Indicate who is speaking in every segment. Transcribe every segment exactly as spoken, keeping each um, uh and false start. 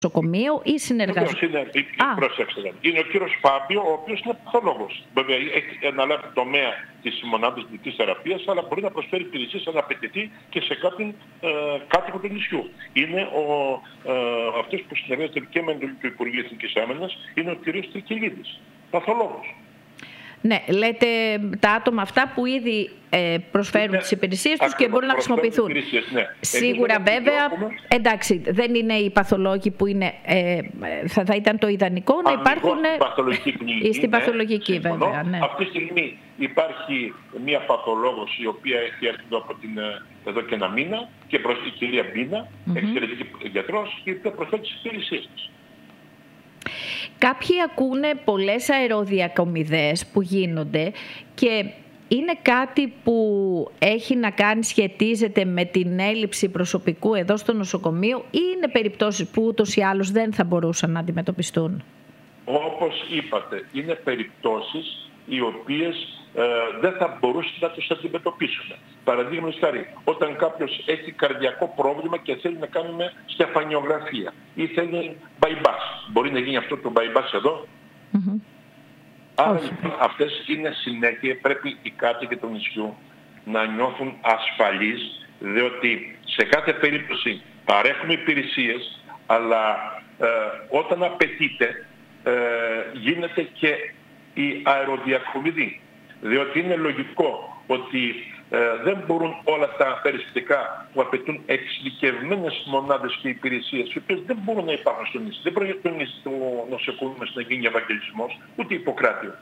Speaker 1: νοσοκομείο ή συνεργάζονται?
Speaker 2: Είναι, προσέξτε, είναι ο κύριος Φάμπιο, ο οποίος είναι παθολόγος. Βέβαια έχει αναλάβει τομέα της μονάδας δυτικής θεραπείας, αλλά μπορεί να προσφέρει υπηρεσίες αν απαιτηθεί και σε κάποιον ε, κάτοικο του νησιού. Είναι ο, ε, αυτός που συνεργάζεται και με το Υπουργείο Εθνικής Άμυνας, είναι ο κύριος Τρικυλίδης, παθολόγος.
Speaker 1: Ναι, λέτε τα άτομα αυτά που ήδη ε, προσφέρουν είναι, τις υπηρεσίες τους και μπορούν να χρησιμοποιηθούν.
Speaker 2: Ναι.
Speaker 1: Σίγουρα
Speaker 2: Εμείς
Speaker 1: βέβαια,
Speaker 2: έχουμε...
Speaker 1: εντάξει, δεν είναι οι παθολόγοι που είναι, ε, θα, θα ήταν το ιδανικό να υπάρχουν
Speaker 2: παθολογική κλινική,
Speaker 1: στην παθολογική,
Speaker 2: ναι,
Speaker 1: βέβαια. Ναι.
Speaker 2: Αυτή τη στιγμή υπάρχει μια παθολόγος η οποία έχει έρθει από την, εδώ και ένα μήνα και προς την κυρία Μπίνα, mm-hmm. εξαιρετική γιατρός, η οποία προσφέρει τις υπηρεσίες της.
Speaker 1: Κάποιοι ακούνε πολλές αεροδιακομιδές που γίνονται και είναι κάτι που έχει να κάνει, σχετίζεται με την έλλειψη προσωπικού εδώ στο νοσοκομείο ή είναι περιπτώσεις που ούτως ή άλλως δεν θα μπορούσαν να αντιμετωπιστούν?
Speaker 2: Όπως είπατε, είναι περιπτώσεις οι οποίες ε, δεν θα μπορούσαν να τους αντιμετωπίσουμε. Παραδείγματος χάρη, όταν κάποιος έχει καρδιακό πρόβλημα και θέλει να κάνουμε στεφανιογραφία ή θέλει bypass. Μπορεί να γίνει αυτό το bypass εδώ?
Speaker 1: Mm-hmm.
Speaker 2: Άρα λοιπόν, αυτές είναι συνέχεια, πρέπει οι κάτοικοι του νησιού να νιώθουν ασφαλείς, διότι σε κάθε περίπτωση παρέχουμε υπηρεσίες, αλλά ε, όταν απαιτείται ε, γίνεται και η αεροδιακομιδή. Διότι είναι λογικό ότι ε, δεν μπορούν όλα τα περιστατικά που απαιτούν εξειδικευμένες μονάδες και υπηρεσίες, οι οποίες δεν μπορούν να υπάρχουν στο νησί. Δεν πρόκειται στο νοσοκομείο να γίνει ευαγγελισμός, ούτε υποκράτειο.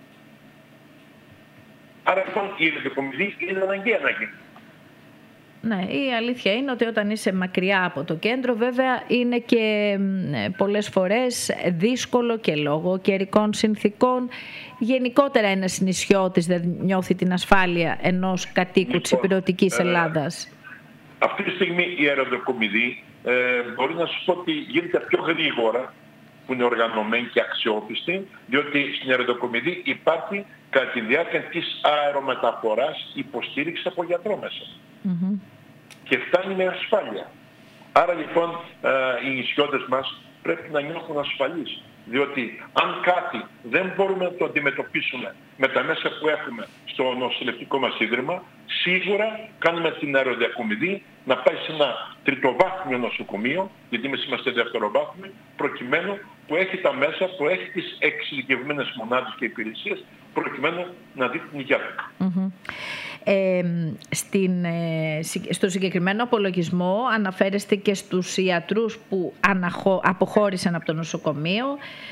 Speaker 2: Άρα λοιπόν η αεροδιακομιδή είναι αναγκαία να γίνει.
Speaker 1: Ναι, η αλήθεια είναι ότι όταν είσαι μακριά από το κέντρο, βέβαια είναι και πολλές φορές δύσκολο και λόγω καιρικών συνθήκων. Γενικότερα ένας νησιώτης δεν νιώθει την ασφάλεια ενός κατοίκου λοιπόν, της υπηρετικής Ελλάδας.
Speaker 2: Ε, αυτή τη στιγμή η αεροδιακομιδή ε, μπορεί να σου πω ότι γίνεται πιο γρήγορα, που είναι οργανωμένη και αξιόπιστη, διότι στην αεροδιακομιδή υπάρχει κατά τη διάρκεια της αερομεταφοράς υποστήριξη από γιατρό μέσα. Mm-hmm. Και φτάνει με ασφάλεια. Άρα λοιπόν ε, οι νησιώτες μας πρέπει να νιώθουν ασφαλείς. Διότι αν κάτι δεν μπορούμε να το αντιμετωπίσουμε με τα μέσα που έχουμε στο νοσηλευτικό μας ίδρυμα, σίγουρα κάνουμε την αεροδιακομιδή να πάει σε ένα τριτοβάθμιο νοσοκομείο, γιατί εμείς είμαστε δευτεροβάθμιο, προκειμένου που έχει τα μέσα, που έχει τις εξειδικευμένες μονάδες και υπηρεσίες, προκειμένου να δει την υγεία του.
Speaker 1: Mm-hmm. Ε, στην, ε, στο συγκεκριμένο απολογισμό αναφέρεστε και στους ιατρούς που αναχω, αποχώρησαν από το νοσοκομείο,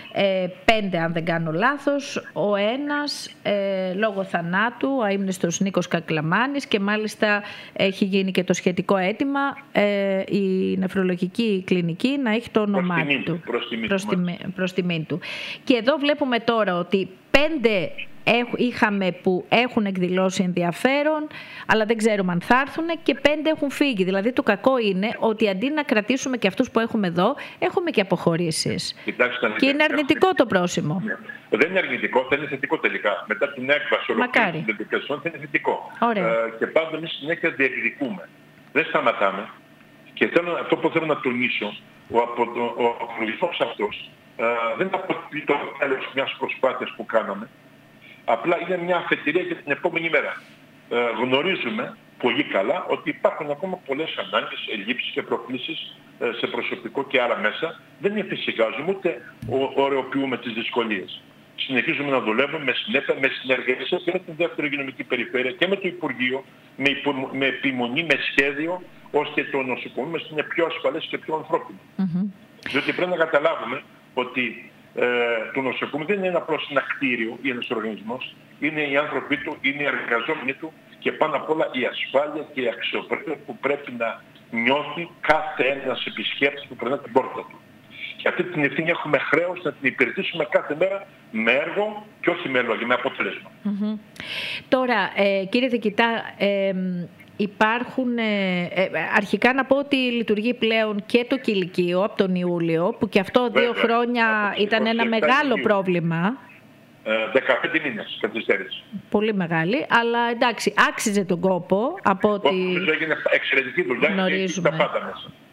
Speaker 1: ε, πέντε αν δεν κάνω λάθος, ο ένας ε, λόγω θανάτου, αείμνηστος Νίκος Κακλαμάνης, και μάλιστα έχει γίνει και το σχετικό αίτημα ε, η νεφρολογική κλινική να έχει το όνομά του
Speaker 2: προς τιμή,
Speaker 1: προς τιμή, προς τιμή του. Και εδώ βλέπουμε τώρα ότι πέντε είχαμε που έχουν εκδηλώσει ενδιαφέρον, αλλά δεν ξέρουμε αν θα έρθουν, και πέντε έχουν φύγει. Δηλαδή το κακό είναι ότι αντί να κρατήσουμε και αυτούς που έχουμε εδώ, έχουμε και αποχωρήσεις.
Speaker 2: Κοιτάξτε,
Speaker 1: και είναι αρνητικό το πρόσημο.
Speaker 2: Ναι. Δεν είναι αρνητικό, θα είναι θετικό τελικά. Μετά την έκβαση ολοκλήρωση των διαδικασιών θα είναι θετικό. Ε, και πάντα εμείς συνέχεια διεκδικούμε. Δεν σταματάμε. Και θέλω, αυτό που θέλω να τονίσω, ο, ο απολογισμός αυτός ε, δεν αποτελεί το τέλος μιας προσπάθειας που κάναμε. Απλά είναι μια αφετηρία για την επόμενη μέρα. Ε, γνωρίζουμε πολύ καλά ότι υπάρχουν ακόμα πολλές ανάγκες, ελλείψεις και προκλήσεις ε, σε προσωπικό και άλλα μέσα. Δεν εφησυχάζουμε ούτε ωρεοποιούμε τις δυσκολίες. Συνεχίζουμε να δουλεύουμε με συνέπεια, με συνεργασία και με την δεύτερη υγειονομική περιφέρεια και με το Υπουργείο, με, υπο, με επιμονή, με σχέδιο, ώστε το νοσοκομείο μας είναι πιο ασφαλές και πιο ανθρώπινο. Mm-hmm. Διότι πρέπει να καταλάβουμε ότι Ε, το νοσοκομείο δεν είναι απλώς ένα κτίριο ή ένας οργανισμός, είναι οι άνθρωποι του, είναι οι εργαζόμενοι του και πάνω απ' όλα η ασφάλεια και η αξιοπρέπεια που πρέπει να νιώθει κάθε ένας επισκέπτης που περνά την πόρτα του. Και αυτή την ευθύνη έχουμε χρέος να την υπηρετήσουμε κάθε μέρα με έργο και όχι με λόγια, με αποτέλεσμα.
Speaker 1: Mm-hmm. Τώρα, ε, κύριε Διοικητά, ε, υπάρχουν, ε, ε, αρχικά να πω ότι λειτουργεί πλέον και το κηλικείο από τον Ιούλιο, που και αυτό δύο Βέβαια, χρόνια ήταν ένα μεγάλο Ιούλιο. πρόβλημα.
Speaker 2: Ε, δεκαπέντε μήνες καθυστέρηση.
Speaker 1: Πολύ μεγάλη, αλλά εντάξει, άξιζε τον κόπο από ότι
Speaker 2: έγινε εξαιρετική δουλειά και τα πάντα μέσα.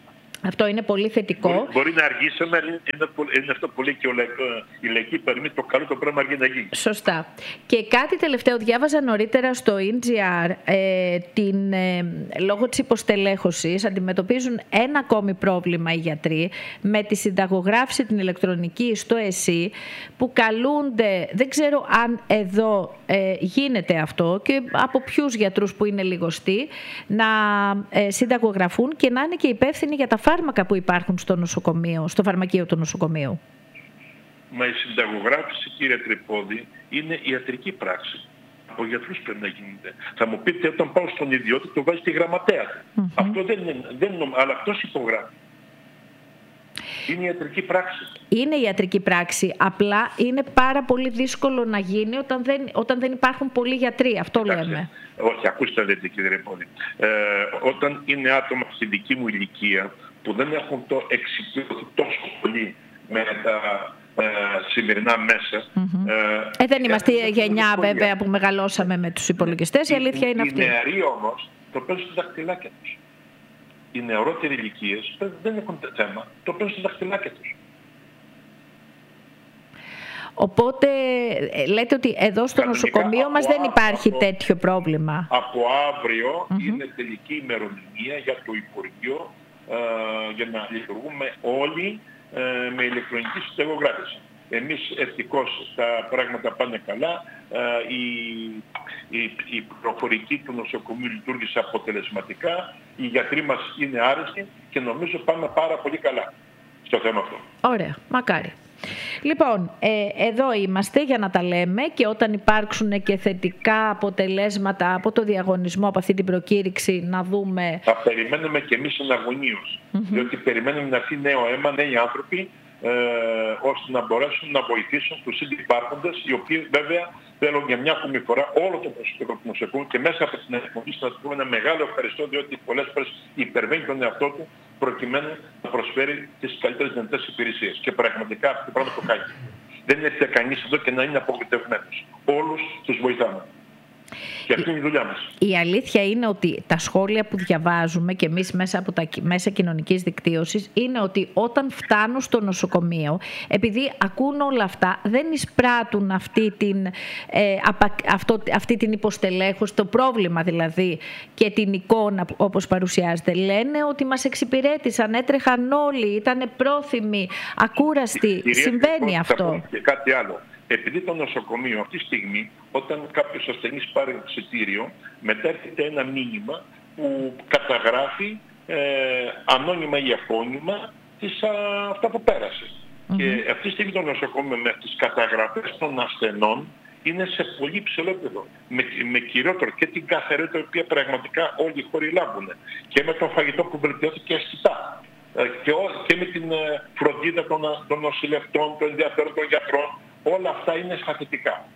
Speaker 1: Αυτό είναι πολύ θετικό.
Speaker 2: Μπορεί, μπορεί να αργήσουμε, αλλά είναι, είναι αυτό πολύ και η λαϊκή παροιμία, το καλό το πράγμα αργεί να γίνει.
Speaker 1: Σωστά. Και κάτι τελευταίο, διάβαζα νωρίτερα στο ι τζι αρ, ε, την, ε, λόγω της υποστελέχωσης αντιμετωπίζουν ένα ακόμη πρόβλημα οι γιατροί με τη συνταγογράφηση την ηλεκτρονική στο ΕΣΥ, που καλούνται, δεν ξέρω αν εδώ ε, γίνεται αυτό και από ποιους γιατρούς που είναι λιγοστοί, να ε, συνταγογραφούν και να είναι και υπεύθυνοι για τα φάρμακα που υπάρχουν στο νοσοκομείο, στο φαρμακείο του νοσοκομείου.
Speaker 2: Μα η συνταγογράφηση, κύριε Τρυπώδη, είναι ιατρική πράξη. Από γιατρούς πρέπει να γίνεται. Θα μου πείτε, όταν πάω στον ιδιώτη, το βάζει στη γραμματέα του. Mm-hmm. Αυτό δεν είναι, δεν είναι, αλλά αυτός υπογράφει. Είναι ιατρική πράξη.
Speaker 1: Είναι ιατρική πράξη. Απλά είναι πάρα πολύ δύσκολο να γίνει όταν δεν, όταν δεν υπάρχουν πολλοί γιατροί. Αυτό Κοιτάξτε, λέμε.
Speaker 2: Όχι, ακούστε λέτε, κύριε Ρεπόδη. Ε, όταν είναι άτομα στη δική μου ηλικία που δεν έχουν το εξοικειωθεί τόσο πολύ με τα ε, σημερινά μέσα. Mm-hmm. ε,
Speaker 1: ε, δεν είμαστε η γενιά βέβαια που μεγαλώσαμε με τους υπολογιστές. Η αλήθεια είναι αυτή.
Speaker 2: Οι νεαροί όμως το παίζουν στα δαχτυλάκια τους. Οι νεαρότεροι ηλικίες δεν έχουν θέμα, το παίρνουν στα δαχτυλάκια τους.
Speaker 1: Οπότε λέτε ότι εδώ στο Κανονικά, νοσοκομείο μας δεν υπάρχει από, τέτοιο πρόβλημα.
Speaker 2: Από αύριο mm-hmm. είναι τελική ημερομηνία για το Υπουργείο ε, για να λειτουργούμε όλοι ε, με ηλεκτρονική συνταγογράφηση. Εμείς ευτυχώς τα πράγματα πάνε καλά. Ε, η, η, η προφορική του νοσοκομείου λειτουργήσε αποτελεσματικά. Οι γιατροί μας είναι άρεστοι και νομίζω πάμε πάρα πολύ καλά στο θέμα αυτό.
Speaker 1: Ωραία, μακάρι. Λοιπόν, ε, εδώ είμαστε για να τα λέμε και όταν υπάρξουν και θετικά αποτελέσματα από το διαγωνισμό, από αυτή την προκήρυξη, να δούμε...
Speaker 2: Θα περιμένουμε και εμείς εναγωνίως, mm-hmm. διότι περιμένουμε να έρθει νέο αίμα, νέοι άνθρωποι, ε, ώστε να μπορέσουν να βοηθήσουν τους ήδη υπάρχοντες, οι οποίοι βέβαια θέλουν για μια ακόμη φορά όλο το προσωπικό του νοσοκομείου και μέσα από την εκπομπή να του πούμε ένα μεγάλο ευχαριστώ, διότι πολλές φορές υπερβαίνει τον εαυτό του προκειμένου να προσφέρει τις καλύτερες δυνατές υπηρεσίες. Και πραγματικά αυτό το πράγμα το κάνει. Δεν έρχεται κανείς εδώ και να είναι απογοητευμένος. Όλους τους βοηθάμε. Και αυτή είναι η δουλειά μας.
Speaker 1: Η αλήθεια είναι ότι τα σχόλια που διαβάζουμε και εμείς μέσα από τα μέσα κοινωνικής δικτύωσης είναι ότι όταν φτάνουν στο νοσοκομείο, επειδή ακούν όλα αυτά, δεν εισπράττουν αυτή την, ε, απα, αυτό, αυτή την υποστελέχωση, το πρόβλημα δηλαδή και την εικόνα όπως παρουσιάζεται. Λένε ότι μας εξυπηρέτησαν, έτρεχαν όλοι, ήταν πρόθυμοι, ακούραστοι. Κυρία, Συμβαίνει αυτό.
Speaker 2: Και κάτι άλλο. Επειδή το νοσοκομείο αυτή τη στιγμή, όταν κάποιος ασθενής πάρει εισιτήριο, μετά έρχεται ένα μήνυμα που καταγράφει ε, ανώνυμα ή αφώνυμα τις, α, αυτά που πέρασε. Mm-hmm. Και αυτή τη στιγμή το νοσοκομείο με τις καταγραφές των ασθενών είναι σε πολύ ψηλό επίπεδο. Με, με κυριότερο και την καθαρότητα, η οποία πραγματικά όλοι οι χώροι λάβουν. Και με το φαγητό που βελτιώθηκε αισθητά. Ε, και, και με την ε, φροντίδα των, των νοσηλευτών, των ενδιαφέρον των γιατρών. Όλα αυτά είναι σταθετικά.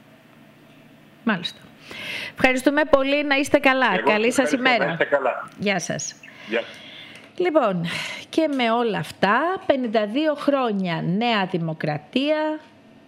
Speaker 1: Μάλιστα. Ευχαριστούμε πολύ. Να είστε καλά.
Speaker 2: Εγώ
Speaker 1: Καλή σας ημέρα.
Speaker 2: Να είστε καλά.
Speaker 1: Γεια σας.
Speaker 2: Γεια.
Speaker 1: Λοιπόν, και με όλα αυτά, πενήντα δύο χρόνια Νέα Δημοκρατία.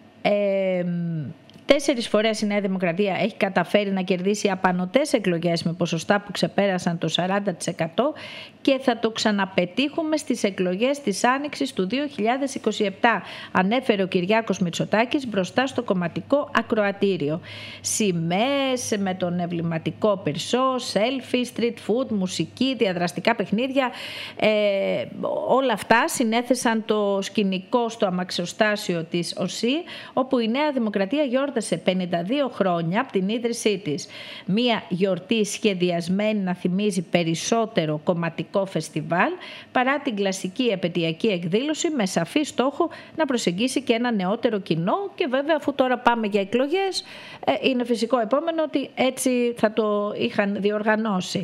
Speaker 1: Ε, Τέσσερις φορές η Νέα Δημοκρατία έχει καταφέρει να κερδίσει απανωτές εκλογές με ποσοστά που ξεπέρασαν το σαράντα τοις εκατό και θα το ξαναπετύχουμε στις εκλογές της Άνοιξης του δύο χιλιάδες είκοσι επτά, ανέφερε ο Κυριάκος Μητσοτάκης μπροστά στο κομματικό ακροατήριο. Σημαίες με τον εμβληματικό πυρσό, selfie, street food, μουσική, διαδραστικά παιχνίδια, ε, όλα αυτά συνέθεσαν το σκηνικό στο αμαξοστάσιο της ΟΣΥ, όπου η Νέα Δημοκρατία γιόρτασε σε πενήντα δύο χρόνια από την ίδρυσή της. Μία γιορτή σχεδιασμένη να θυμίζει περισσότερο κομματικό φεστιβάλ παρά την κλασική επαιτειακή εκδήλωση, με σαφή στόχο να προσεγγίσει και ένα νεότερο κοινό. Και βέβαια, αφού τώρα πάμε για εκλογές, είναι φυσικό επόμενο ότι έτσι θα το είχαν διοργανώσει.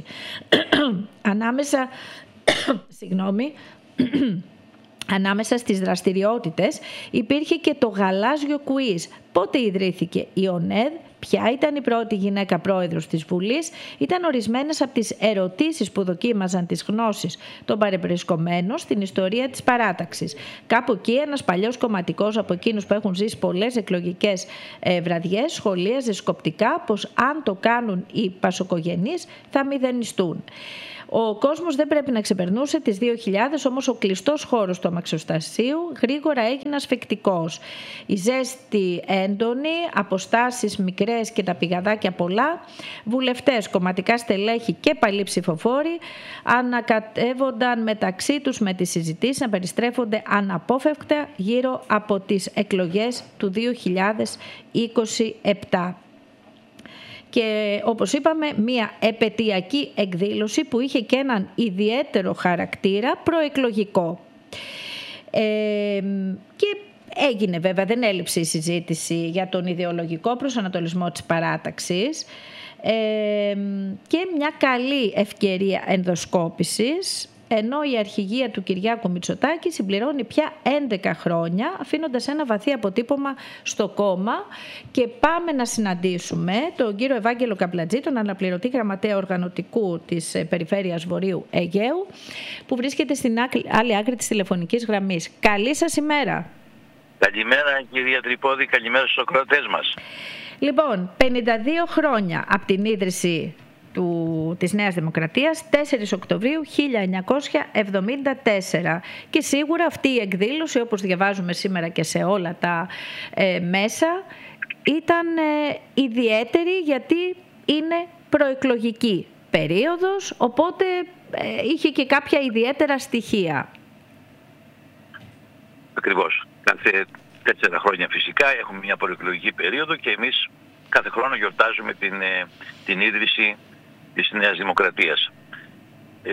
Speaker 1: Ανάμεσα συγγνώμη Ανάμεσα στις δραστηριότητες υπήρχε και το γαλάζιο κουίζ. Πότε ιδρύθηκε η ΟΝΕΔ, ποια ήταν η πρώτη γυναίκα πρόεδρος της Βουλής, ήταν ορισμένες από τις ερωτήσεις που δοκίμαζαν τις γνώσεις των παρευρισκομένων στην ιστορία της παράταξης. Κάπου εκεί ένας παλιός κομματικός από εκείνους που έχουν ζήσει πολλές εκλογικές ε, βραδιές σχολίαζε σκοπτικά πως αν το κάνουν οι πασοκογενείς θα μηδενιστούν. Ο κόσμος δεν πρέπει να ξεπερνούσε τις δύο χιλιάδες, όμως ο κλειστός χώρος του αμαξοστασίου γρήγορα έγινε ασφικτικός. Η ζέστη έντονη, αποστάσεις μικρές και τα πηγαδάκια πολλά, βουλευτές, κομματικά στελέχη και παλιοί ψηφοφόροι ανακατεύονταν μεταξύ τους με τις συζητήσεις να περιστρέφονται αναπόφευκτα γύρω από τις εκλογές του δύο χιλιάδες είκοσι επτά. Και όπως είπαμε, μια επετειακή εκδήλωση που είχε και έναν ιδιαίτερο χαρακτήρα προεκλογικό. Ε, και έγινε βέβαια, δεν έλειψε η συζήτηση για τον ιδεολογικό προσανατολισμό της παράταξης ε, και μια καλή ευκαιρία ενδοσκόπησης, ενώ η αρχηγία του Κυριάκου Μητσοτάκη συμπληρώνει πια έντεκα χρόνια, αφήνοντας ένα βαθύ αποτύπωμα στο κόμμα. Και πάμε να συναντήσουμε τον κύριο Ευάγγελο Καμπλατζή, τον αναπληρωτή γραμματέα οργανωτικού της Περιφέρειας Βορείου Αιγαίου, που βρίσκεται στην άλλη άκρη της τηλεφωνικής γραμμής. Καλή σας ημέρα.
Speaker 3: Καλημέρα κυρία Τρυπώδη, καλημέρα στους ακροατές μας.
Speaker 1: Λοιπόν, πενήντα δύο χρόνια από την ίδρυση του, της Νέας Δημοκρατίας, τέσσερις Οκτωβρίου χίλια εννιακόσια εβδομήντα τέσσερα. Και σίγουρα αυτή η εκδήλωση, όπως διαβάζουμε σήμερα και σε όλα τα ε, μέσα, ήταν ε, ιδιαίτερη γιατί είναι προεκλογική περίοδος, οπότε ε, είχε και κάποια ιδιαίτερα στοιχεία.
Speaker 3: Ακριβώς. Κάθε τέσσερα χρόνια φυσικά έχουμε μια προεκλογική περίοδο και εμείς κάθε χρόνο γιορτάζουμε την, την ίδρυση της Νέας Δημοκρατίας. Ε,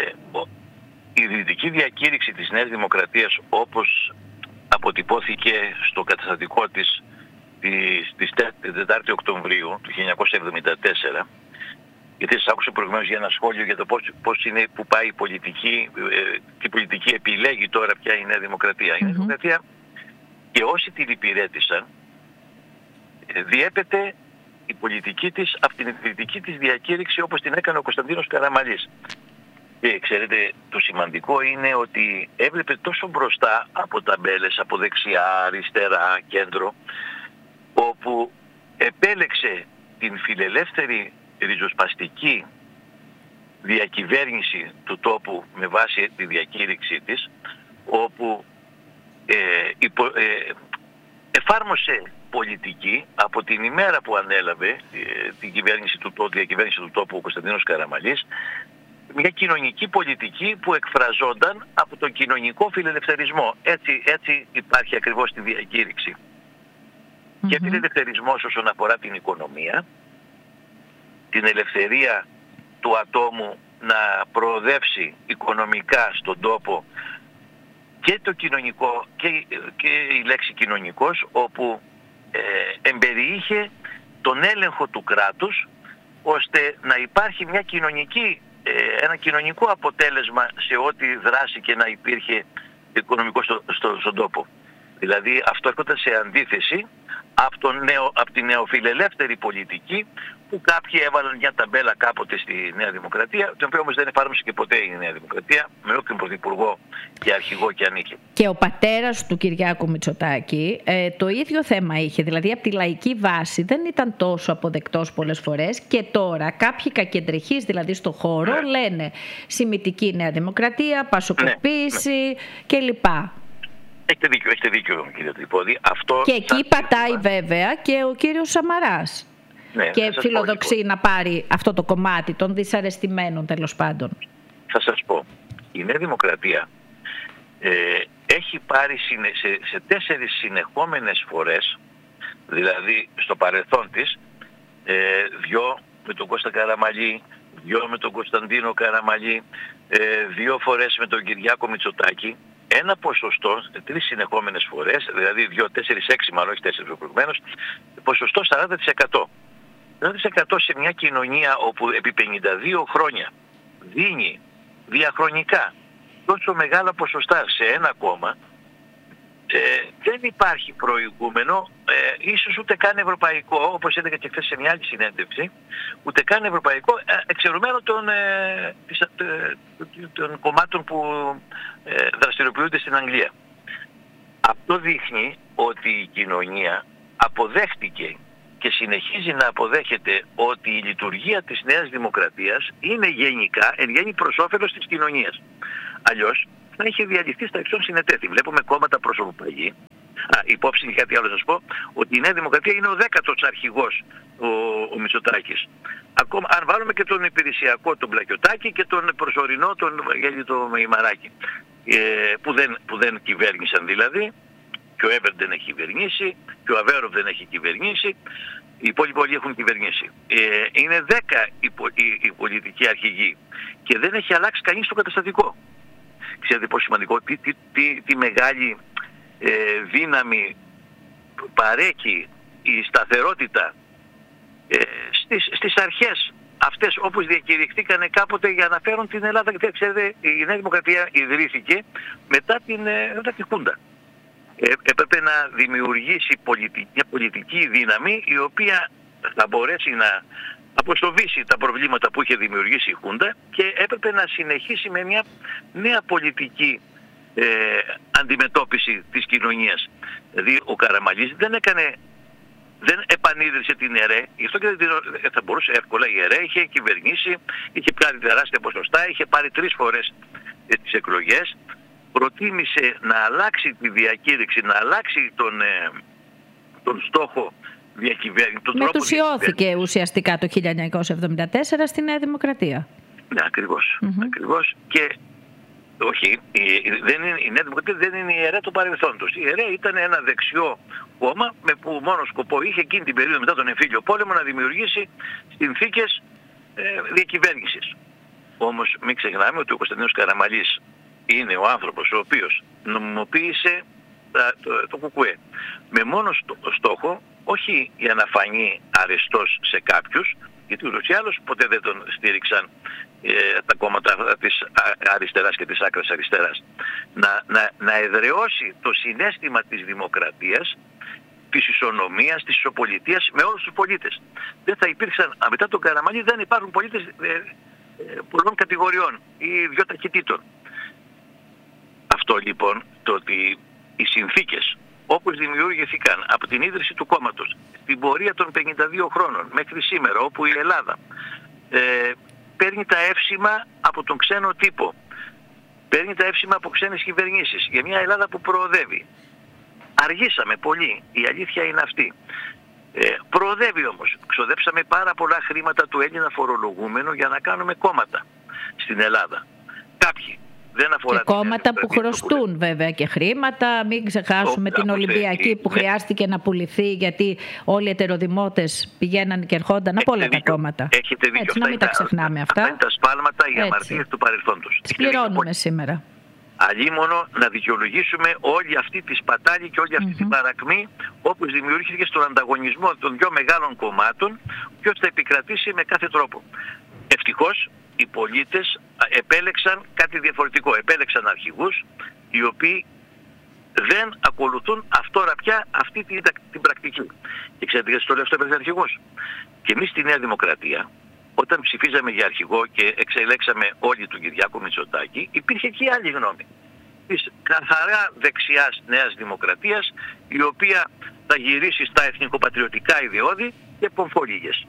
Speaker 3: η ιδρυτική διακήρυξη της Νέας Δημοκρατίας, όπως αποτυπώθηκε στο καταστατικό της της τετάρτη Οκτωβρίου του χίλια εννιακόσια εβδομήντα τέσσερα, γιατί σας άκουσα προηγουμένως για ένα σχόλιο για το πώς, πώς είναι που πάει η πολιτική, ε, τι πολιτική επιλέγει τώρα πια η Νέα Δημοκρατία. Mm-hmm. Η Νέα Δημοκρατία και όσοι την υπηρέτησαν, ε, διέπεται η πολιτική της από την ιδρυτική της διακήρυξη όπως την έκανε ο Κωνσταντίνος Καραμανλής. Και ξέρετε, το σημαντικό είναι ότι έβλεπε τόσο μπροστά από ταμπέλες, από δεξιά, αριστερά, κέντρο, όπου επέλεξε την φιλελεύθερη ριζοσπαστική διακυβέρνηση του τόπου με βάση τη διακήρυξή της, όπου ε, υπο, ε, εφάρμοσε πολιτική από την ημέρα που ανέλαβε ε, την κυβέρνηση του τόπου, διακυβέρνηση του τόπου ο Κωνσταντίνος Καραμανλής, μια κοινωνική πολιτική που εκφραζόταν από τον κοινωνικό φιλελευθερισμό. Έτσι, έτσι υπάρχει ακριβώς στη διακήρυξη. Mm-hmm. Και φιλελευθερισμός όσον αφορά την οικονομία, την ελευθερία του ατόμου να προοδεύσει οικονομικά στον τόπο, και το κοινωνικό και, και η λέξη κοινωνικός, όπου ε, εμπεριείχε τον έλεγχο του κράτους ώστε να υπάρχει μια κοινωνική, ε, ένα κοινωνικό αποτέλεσμα σε ό,τι δράση και να υπήρχε οικονομικό στο, στο, στον τόπο. Δηλαδή αυτό έρχονταν σε αντίθεση από, τον νεο, από την νεοφιλελεύθερη πολιτική που κάποιοι έβαλαν μια ταμπέλα κάποτε στη Νέα Δημοκρατία, την οποία όμως δεν εφάρμοσε και ποτέ η Νέα Δημοκρατία, με όποιον πρωθυπουργό και αρχηγό και αν είχε.
Speaker 1: Και ο πατέρας του Κυριάκου Μητσοτάκη ε, το ίδιο θέμα είχε, δηλαδή από τη λαϊκή βάση δεν ήταν τόσο αποδεκτός πολλές φορές, και τώρα κάποιοι κακεντρεχείς δηλαδή στο χώρο, ναι, λένε σημιτική Νέα Δημοκρατία, πασοκοποίηση, ναι, ναι, κλπ.
Speaker 3: Έχετε δίκιο, έχετε δίκιο κύριε Τρυπώδη. Αυτό
Speaker 1: και εκεί πατάει ζήτημα βέβαια και ο κύριος Σαμαράς. Ναι, και φιλοδοξεί πω, να πάρει αυτό το κομμάτι των δυσαρεστημένων τέλος πάντων.
Speaker 3: Θα σας πω, η Νέα Δημοκρατία ε, έχει πάρει συνε, σε, σε τέσσερις συνεχόμενες φορές, δηλαδή στο παρελθόν της, ε, δυο με τον Κώστα Καραμανλή, δυο με τον Κωνσταντίνο Καραμανλή, ε, δύο φορές με τον Κυριάκο Μητσοτάκη, ένα ποσοστό, τρεις συνεχόμενες φορές, δηλαδή δύο, τέσσερις, έξι μάλλον, όχι τέσσερις προηγουμένως, ποσοστό σαράντα τοις εκατό. σαράντα τοις εκατό σε μια κοινωνία όπου επί πενήντα δύο χρόνια δίνει διαχρονικά τόσο μεγάλα ποσοστά σε ένα κόμμα, ε, δεν υπάρχει προηγούμενο, ε, ίσως ούτε καν ευρωπαϊκό, όπως έλεγα και χθες σε μια άλλη συνέντευξη, ούτε καν ευρωπαϊκό, ε, εξαιρουμένο των, ε, ε, των κομμάτων που ε, δραστηριοποιούνται στην Αγγλία. Αυτό δείχνει ότι η κοινωνία αποδέχτηκε και συνεχίζει να αποδέχεται ότι η λειτουργία της Νέας Δημοκρατίας είναι γενικά εν γέννη προς όφελος της κοινωνίας. Αλλιώς θα είχε διαλυθεί στα εξών συνετέθη. Βλέπουμε κόμματα προσωποπαγή. Α, υπόψη και κάτι άλλο να σας πω, ότι η Νέα Δημοκρατία είναι ο δέκατος αρχηγός ο, ο Μητσοτάκης. Ακόμα, αν βάλουμε και τον υπηρεσιακό, τον Πλακιωτάκη και τον προσωρινό, τον Βαγγέλη το Μεϊμαράκη, ε, που, δεν, που δεν κυβέρνησαν δηλαδή, και ο Έμπερ δεν έχει κυβερνήσει, και ο Αβέροφ δεν έχει κυβερνήσει, οι υπόλοιποι όλοι έχουν κυβερνήσει. Ε, είναι δέκα οι, οι, οι πολιτικοί αρχηγοί και δεν έχει αλλάξει κανείς το καταστατικό. Ξέρετε πόσο σημαντικό, τι, τι, τι, τι μεγάλη ε, δύναμη παρέχει η σταθερότητα ε, στις, στις αρχές αυτές όπως διακηρυχθήκανε κάποτε για να φέρουν την Ελλάδα. Γιατί ξέρετε, η Νέα Δημοκρατία ιδρύθηκε μετά την, μετά την Χούντα. Ε, έπρεπε να δημιουργήσει πολιτική, μια πολιτική δύναμη η οποία θα μπορέσει να αποστοβήσει τα προβλήματα που είχε δημιουργήσει η Χούντα και έπρεπε να συνεχίσει με μια νέα πολιτική ε, αντιμετώπιση της κοινωνίας. Δηλαδή ο Καραμανλής δεν έκανε, δεν επανίδρυσε την ΕΡΕ, γι' αυτό και δεν θα μπορούσε εύκολα. Η ΕΡΕ είχε κυβερνήσει, είχε πάρει τεράστια ποσοστά, είχε πάρει τρεις φορές ε, τις εκλογές. Προτίμησε να αλλάξει τη διακήρυξη, να αλλάξει τον, ε, τον στόχο διακυβέρνηση.
Speaker 1: Μετουσιώθηκε ουσιαστικά το χίλια εννιακόσια εβδομήντα τέσσερα στη Νέα Δημοκρατία.
Speaker 3: Ναι, ακριβώς.
Speaker 1: Mm-hmm.
Speaker 3: ακριβώς. Και όχι, η, δεν είναι, η Νέα Δημοκρατία δεν είναι η ΕΡΕ του παρελθόντος. Η ΕΡΕ ήταν ένα δεξιό κόμμα με που μόνο σκοπό είχε εκείνη την περίοδο μετά τον εμφύλιο πόλεμο να δημιουργήσει συνθήκες ε, διακυβέρνησης. Όμως μην ξεχνάμε ότι ο Κωνσταντίνος Καραμανλής είναι ο άνθρωπος ο οποίος νομιμοποίησε το, το κουκουέ με μόνο στο, στόχο όχι για να φανεί αρεστός σε κάποιους, γιατί ούτως ή άλλως ποτέ δεν τον στήριξαν ε, τα κόμματα της αριστεράς και της άκρας αριστεράς, να, να, να εδραιώσει το συναίσθημα της δημοκρατίας, της ισονομίας, της ισοπολιτείας με όλους τους πολίτες. Δεν θα υπήρξαν, μετά τον Καραμανλή δεν υπάρχουν πολίτες ε, ε, πολλών κατηγοριών ή δυο ταχυτήτων. Αυτό λοιπόν, το ότι οι συνθήκες όπως δημιούργηθηκαν από την ίδρυση του κόμματος στην πορεία των πενήντα δύο χρόνων μέχρι σήμερα, όπου η Ελλάδα ε, παίρνει τα εύσημα από τον ξένο τύπο, παίρνει τα εύσημα από ξένες κυβερνήσεις για μια Ελλάδα που προοδεύει. Αργήσαμε πολύ, η αλήθεια είναι αυτή. Ε, προοδεύει όμως. Ξοδέψαμε πάρα πολλά χρήματα του Έλληνα φορολογούμενου για να κάνουμε κόμματα στην Ελλάδα. Κάποιοι. Δεν αφορά
Speaker 1: και κόμματα που χρωστούν βέβαια και χρήματα. Μην ξεχάσουμε oh, την Ολυμπιακή η, που ναι. χρειάστηκε να πουληθεί γιατί όλοι οι ετεροδημότες πηγαίναν και ερχόνταν από όλα τα κόμματα.
Speaker 3: Έχετε δίκιο.
Speaker 1: Έτσι, να μην τα ξεχνάμε αυτά.
Speaker 3: Αυτά είναι τα σπάλματα, οι αμαρτίες του παρελθόντος.
Speaker 1: Τις πληρώνουμε σήμερα.
Speaker 3: Αλλήμωνο να δικαιολογήσουμε όλη αυτή τη σπατάλη και όλη αυτή mm-hmm. την παρακμή όπως δημιουργήθηκε στον ανταγωνισμό των δύο μεγάλων κομμάτων, ποιος θα επικρατήσει με κάθε τρόπο. Ευτυχώς οι πολίτες επέλεξαν κάτι διαφορετικό. Επέλεξαν αρχηγούς οι οποίοι δεν ακολουθούν αυτόρα πια αυτή την, την πρακτική. Και ξέρετε γιατί στο λέω αυτό επέλεξαν αρχηγούς. Και εμείς στη Νέα Δημοκρατία, όταν ψηφίζαμε για αρχηγό και εξελέξαμε όλοι τον Κυριάκο Μητσοτάκη, υπήρχε και άλλη γνώμη της καθαρά δεξιάς Νέας Δημοκρατίας, η οποία θα γυρίσει στα εθνικοπατριωτικά ιδεώδη και πομφολίγες.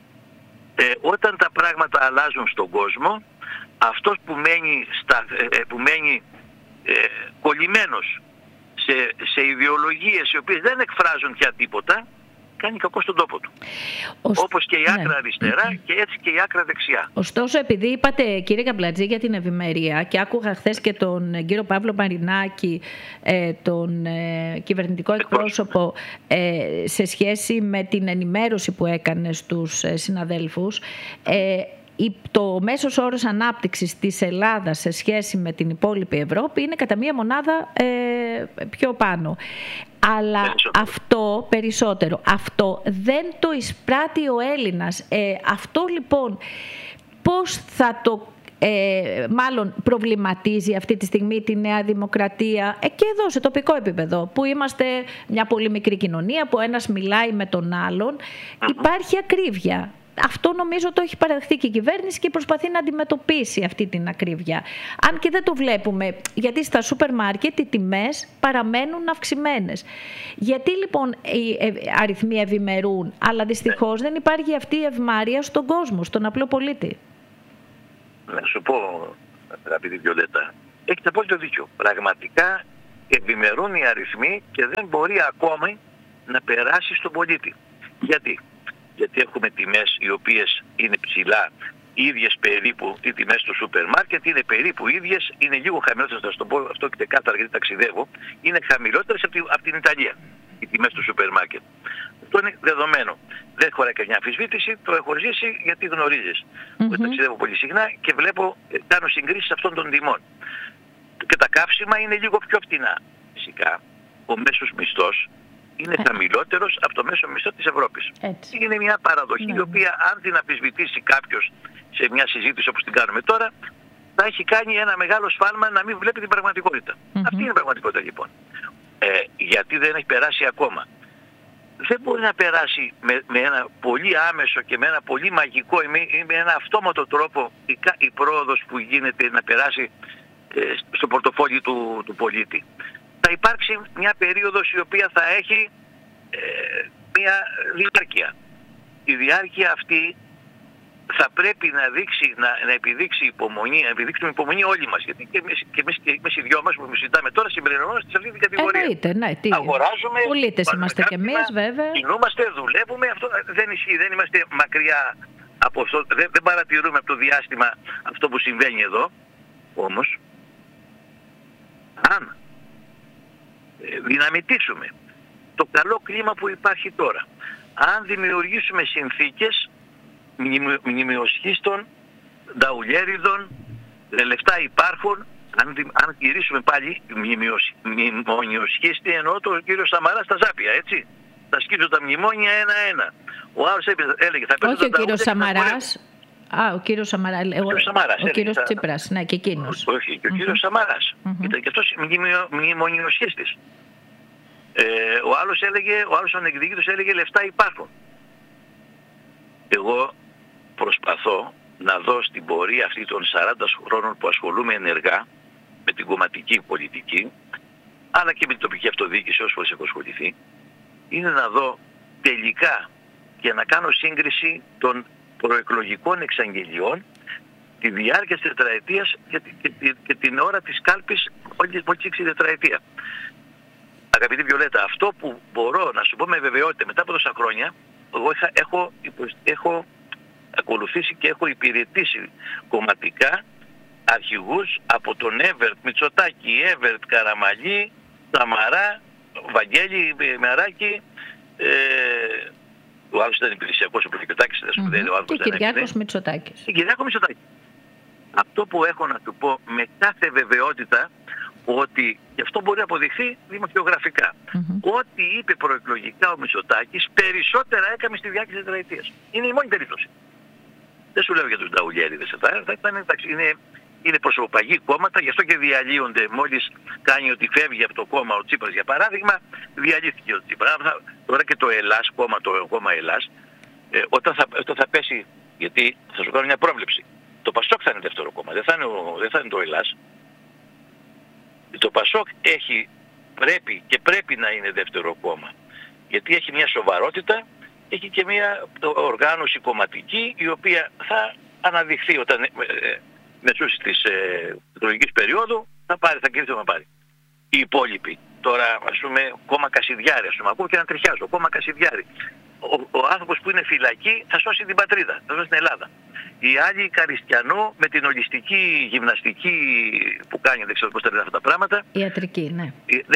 Speaker 3: Ε, όταν τα πράγματα αλλάζουν στον κόσμο, αυτός που μένει, στα, ε, που μένει ε, κολλημένος σε, σε ιδεολογίες οι οποίες δεν εκφράζουν πια τίποτα, κάνει κακό στον τόπο του. Ως... Όπως και η άκρα ναι. αριστερά και έτσι και η άκρα δεξιά.
Speaker 1: Ωστόσο, επειδή είπατε κύριε Καμπλατζή για την ευημερία και άκουγα χθες και τον κύριο Παύλο Μαρινάκη, ε, τον ε, κυβερνητικό εκπρόσωπο, ε, σε σχέση με την ενημέρωση που έκανε στους ε, συναδέλφους, ε, το μέσος όρος ανάπτυξης της Ελλάδας σε σχέση με την υπόλοιπη Ευρώπη είναι κατά μία μονάδα ε, πιο πάνω. Αλλά περισσότερο. αυτό περισσότερο, αυτό δεν το εισπράττει ο Έλληνας. Ε, αυτό λοιπόν πώς θα το ε, μάλλον προβληματίζει αυτή τη στιγμή τη Νέα Δημοκρατία ε, και εδώ σε τοπικό επίπεδο που είμαστε μια πολύ μικρή κοινωνία που ένας μιλάει με τον άλλον. Mm-hmm. Υπάρχει ακρίβεια. αυτό νομίζω το έχει παραδεχτεί και η κυβέρνηση και προσπαθεί να αντιμετωπίσει αυτή την ακρίβεια. Αν και δεν το βλέπουμε, γιατί στα σούπερ μάρκετ οι τιμές παραμένουν αυξημένες. Γιατί λοιπόν οι αριθμοί ευημερούν, αλλά δυστυχώς δεν υπάρχει αυτή η ευμάρεια στον κόσμο, στον απλό πολίτη?
Speaker 3: Να σου πω, αγαπητή Βιολέτα, έχετε απόλυτο δίκιο. Πραγματικά ευημερούν οι αριθμοί και δεν μπορεί ακόμη να περάσει στον πολίτη. Γιατί? Γιατί έχουμε τιμές οι οποίες είναι ψηλά, ίδιες περίπου, οι τιμές του σούπερ μάρκετ είναι περίπου ίδιες, είναι λίγο χαμηλότερες, θα σου το πω αυτό και κάθαρα γιατί ταξιδεύω, είναι χαμηλότερες από την, από την Ιταλία οι τιμές του σούπερ μάρκετ. Αυτό είναι δεδομένο. Δεν χωράει καμιά αμφισβήτηση, το έχω ζήσει γιατί γνωρίζεις. Mm-hmm. Ταξιδεύω πολύ συχνά και βλέπω, κάνω συγκρίσεις αυτών των τιμών. Και τα καύσιμα είναι λίγο πιο φτηνά. Φυσικά, ο μέσος μισθός είναι Έτσι. χαμηλότερος από το μέσο μισθό της Ευρώπης. Έτσι. Είναι μια παραδοχή ναι. η οποία αν την αμφισβητήσει κάποιος σε μια συζήτηση όπως την κάνουμε τώρα, θα έχει κάνει ένα μεγάλο σφάλμα να μην βλέπει την πραγματικότητα. Mm-hmm. Αυτή είναι η πραγματικότητα λοιπόν. Ε, γιατί δεν έχει περάσει ακόμα. Δεν μπορεί να περάσει με, με ένα πολύ άμεσο και με ένα πολύ μαγικό ή με, ή με ένα αυτόματο τρόπο η, η πρόοδος που γίνεται να περάσει ε, στο πορτοφόλι του, του πολίτη. Θα υπάρξει μια περίοδος η οποία θα έχει ε, μια διάρκεια. Η διάρκεια αυτή θα πρέπει να, δείξει, να, να επιδείξει υπομονή, να επιδείξουμε υπομονή όλοι μας. Γιατί και εμείς, και εμείς, και εμείς οι δυο μας που συζητάμε τώρα συμπεριλαμβανόμαστε σε αυτή την κατηγορία.
Speaker 1: Εννοείται, ναι. Τι...
Speaker 3: Αγοράζουμε,
Speaker 1: πολίτες είμαστε κι εμείς βέβαια.
Speaker 3: Κινούμαστε, δουλεύουμε, αυτό δεν ισχύει, δεν είμαστε μακριά από αυτό, δεν, δεν παρατηρούμε από το διάστημα αυτό που συμβαίνει εδώ. Όμως, αν ε, δυναμητήσουμε το καλό κλίμα που υπάρχει τώρα, αν δημιουργήσουμε συνθήκες μνημειοσχίστων, νταουλιέριδων, λεφτά υπάρχουν, αν, αν γυρίσουμε πάλι μνημονιοσχίστη, εννοώ τον κύριο Σαμαρά στα Ζάπια, έτσι. Θα σκίσω τα μνημόνια ένα-ένα. Ο άλλος έλεγε θα πέσουν τα νταούλια. Όχι ο κύριος
Speaker 1: Σαμαράς. Α, ο κύριος Σαμαρά, ο, ο, Σαμαράς, ο κύριος θα... Τσίπρας, ναι, και εκείνος.
Speaker 3: Όχι, και ο mm-hmm. κύριος Σαμαράς. Mm-hmm. Ήταν και αυτός μνημονιοσχίστης. Ε, ο άλλος έλεγε, ο άλλος ανεκδίκητος έλεγε λεφτά υπάρχουν. Εγώ προσπαθώ να δω στην πορεία αυτή των σαράντα χρόνων που ασχολούμαι ενεργά με την κομματική πολιτική, αλλά και με την τοπική αυτοδιοίκηση όσο έχω ασχοληθεί, είναι να δω τελικά και να κάνω σύγκριση των προεκλογικών εξαγγελιών τη διάρκεια της τετραετίας και, και, και, και την ώρα της κάλπης όλη την τετραετία. Αγαπητή Βιολέτα, αυτό που μπορώ να σου πω με βεβαιότητα μετά από τόσα χρόνια, εγώ είχα, έχω, έχω ακολουθήσει και έχω υπηρετήσει κομματικά αρχηγούς από τον Εύερτ Μητσοτάκη, Εύερτ Καραμαλή, Σαμαρά, Βαγγέλη Μεράκη, ε, ο άλλος ήταν υπηρεσιακός, ο Πλοκητάκης, mm-hmm.
Speaker 1: και Κυριάκος Μητσοτάκης.
Speaker 3: Και Κυριάκο Μητσοτάκη. Αυτό που έχω να του πω με κάθε βεβαιότητα, ότι και αυτό μπορεί να αποδειχθεί δημοσιογραφικά. Mm-hmm. Ό,τι είπε προεκλογικά ο Μητσοτάκης περισσότερα έκαμε στη διάρκεια της τετραετίας. Είναι η μόνη περίπτωση. Δεν σου λέω για τους νταουλιέριδες. Είναι, είναι προσωπαγή κόμματα, γι' αυτό και διαλύονται. Μόλις κάνει ότι φεύγει από το κόμμα ο Τσίπρας, για παράδειγμα, διαλύθηκε ο Τσίπρας. Τώρα και το Ελλάς, κόμμα, το κόμμα Ελλάς, ε, όταν, θα, όταν θα πέσει, γιατί θα σου κάνω μια πρόβλεψη, το Πασόκ θα είναι δεύτερο κόμμα, δεν θα είναι, ο, δεν θα είναι το Ελλάς. Το Πασόκ έχει, πρέπει και πρέπει να είναι δεύτερο κόμμα. Γιατί έχει μια σοβαρότητα, έχει και μια οργάνωση κομματική η οποία θα αναδειχθεί όταν ε, ε, μεσούσεις της ε, εκλογικής περίοδου θα πάρει, θα κερδίσει να πάρει. Οι υπόλοιποι, τώρα ας πούμε κόμμα Κασιδιάρη, ας πούμε, ακούω και να τριχιάζω, κόμμα Κασιδιάρη. Ο, ο άνθρωπος που είναι φυλακή θα σώσει την πατρίδα, θα σώσει την Ελλάδα. Οι άλλοι Καριστιανού με την ολιστική γυμναστική που κάνει, δεν ξέρω πώς τα λένε αυτά τα πράγματα.
Speaker 1: Ιατρική, ναι.
Speaker 3: Ε, ναι.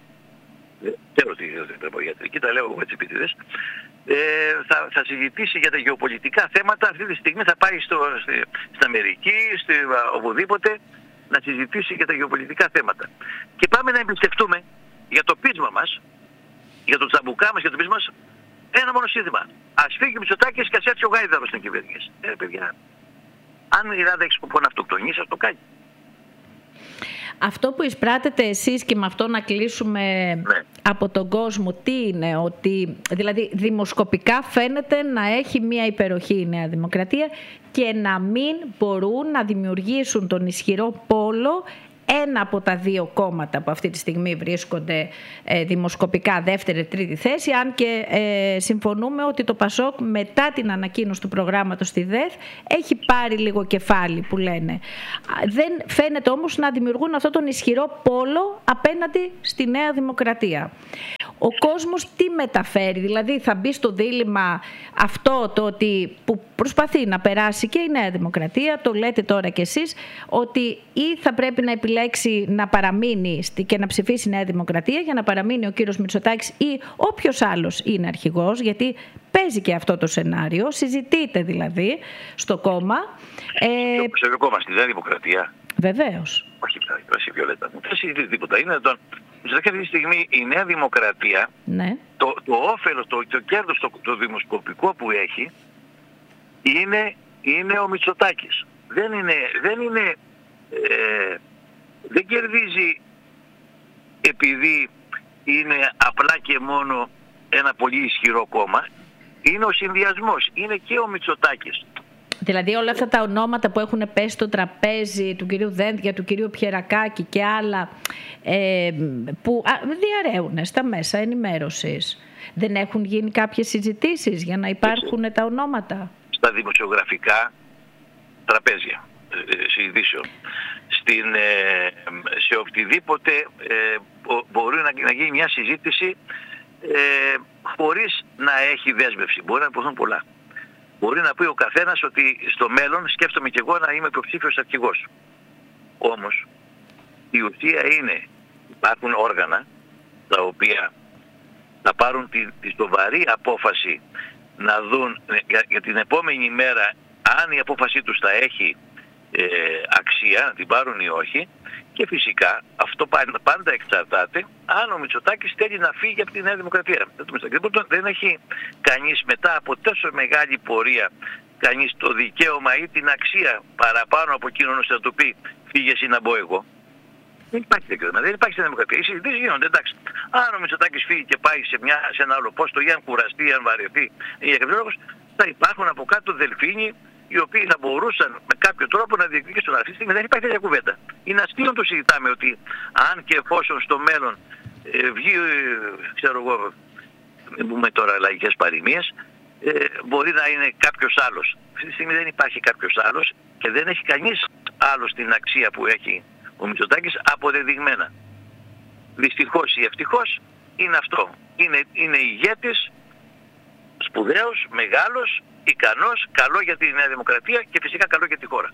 Speaker 3: Ξέρω ότι δεν πρέπει ιατρική, τα λέω εγώ έτσι επίτηδες. Ε, θα, θα συζητήσει για τα γεωπολιτικά θέματα. Αυτή τη στιγμή θα πάει στο, στη, στην Αμερική, στη, οπουδήποτε, να συζητήσει για τα γεωπολιτικά θέματα. Και πάμε να εμπιστευτούμε για το πείσμα μας, για το τσαμπουκά μας, για το πείσμα μας, ένα μόνο σύνθημα. Ας φύγει ο Μητσοτάκης και ας έρθει ο Γάιδαρος στην κυβέρνηση. Ε, παιδιά, αν η Ελλάδα έχει σκοπό να αυτοκτονήσει, ας το κάνει.
Speaker 1: Αυτό που εισπράτετε εσείς, και με αυτό να κλείσουμε, ναι, από τον κόσμο, τι είναι? Ότι δηλαδή δημοσκοπικά φαίνεται να έχει μια υπεροχή η Νέα Δημοκρατία και να μην μπορούν να δημιουργήσουν τον ισχυρό πόλο ένα από τα δύο κόμματα που αυτή τη στιγμή βρίσκονται ε, δημοσκοπικά δεύτερη-τρίτη θέση, αν και ε, συμφωνούμε ότι το Πασόκ μετά την ανακοίνωση του προγράμματος στη ΔΕΘ έχει πάρει λίγο κεφάλι, που λένε. Δεν φαίνεται όμως να δημιουργούν αυτόν τον ισχυρό πόλο απέναντι στη Νέα Δημοκρατία. Ο κόσμος τι μεταφέρει? Δηλαδή θα μπει στο δίλημμα αυτό το ότι που προσπαθεί να περάσει και η Νέα Δημοκρατία, το λέτε τώρα κι εσείς, ότι ή θα πρέπει να επιλέξει να παραμείνει και να ψηφίσει η Νέα Δημοκρατία για να παραμείνει ο κύριος Μητσοτάκης ή όποιος άλλος είναι αρχηγός, γιατί παίζει και αυτό το σενάριο, συζητείται δηλαδή στο κόμμα.
Speaker 3: Στο ε... κόμμα, στη Νέα Δημοκρατία.
Speaker 1: Βεβαίως.
Speaker 3: Όχι, η Βιολέτα. Δεν συζητείται τίποτα. Είναι τον... Μητσοτάκη αυτή τη στιγμή η Νέα Δημοκρατία, ναι, το, το όφελος, το, το κέρδος, το, το δημοσκοπικό που έχει είναι, είναι ο Μητσοτάκης. Δεν είναι, δεν είναι, ε, δεν κερδίζει επειδή είναι απλά και μόνο ένα πολύ ισχυρό κόμμα. Είναι ο συνδυασμός, είναι και ο Μητσοτάκης.
Speaker 1: Δηλαδή όλα αυτά τα ονόματα που έχουν πέσει στο τραπέζι του κυρίου Δένδια, του κυρίου Πιερακάκη και άλλα ε, που διαρρέουν στα μέσα ενημέρωσης, δεν έχουν γίνει κάποιες συζητήσεις για να υπάρχουν τα ονόματα?
Speaker 3: Στα δημοσιογραφικά τραπέζια συζητήσεων, στην, ε, σε οτιδήποτε ε, μπορεί να, να γίνει μια συζήτηση ε, χωρίς να έχει δέσμευση. Μπορεί να υποθούν πολλά. Μπορεί να πει ο καθένας ότι στο μέλλον σκέφτομαι και εγώ να είμαι υποψήφιος αρχηγός. Όμως η ουσία είναι, υπάρχουν όργανα τα οποία θα πάρουν τη, τη σοβαρή απόφαση να δουν για, για την επόμενη μέρα αν η απόφασή τους θα έχει ε, αξία, να την πάρουν ή όχι, και φυσικά αυτό πάντα εξαρτάται αν ο Μητσοτάκης θέλει να φύγει από τη Νέα Δημοκρατία. Δεν έχει κανείς μετά από τόσο μεγάλη πορεία κανείς το δικαίωμα ή την αξία παραπάνω από εκείνον ώστε να του πει φύγε εσύ να μπω εγώ. Δεν υπάρχει δικαίωμα, δεν υπάρχει στην Δημοκρατία. Οι συζητήσεις γίνονται, εντάξει. Αν ο Μητσοτάκης φύγει και πάει σε, μια, σε ένα άλλο πόστο ή αν κουραστεί, αν βαρεθεί ή για κάποιο λόγο, θα υπάρχουν από κάτω δελφίνοι οι οποίοι θα μπορούσαν με κάποιο τρόπο να διεκδικήσουν. Αυτή τη στιγμή δεν υπάρχει τέτοια κουβέντα. Είναι αστείο να το συζητάμε ότι αν και εφόσον στο μέλλον ε, βγει, ξέρω εγώ, μην πούμε τώρα λαϊκές παροιμίες, ε, μπορεί να είναι κάποιος άλλος. Αυτή τη στιγμή δεν υπάρχει κάποιος άλλος και δεν έχει κανείς άλλος την αξία που έχει ο Μητσοτάκης αποδεδειγμένα. Δυστυχώς ή ευτυχώς είναι αυτό. Είναι, είναι ηγέτης, σπουδαίος, μεγάλος, ικανός, καλό για τη Νέα Δημοκρατία και φυσικά καλό για τη χώρα.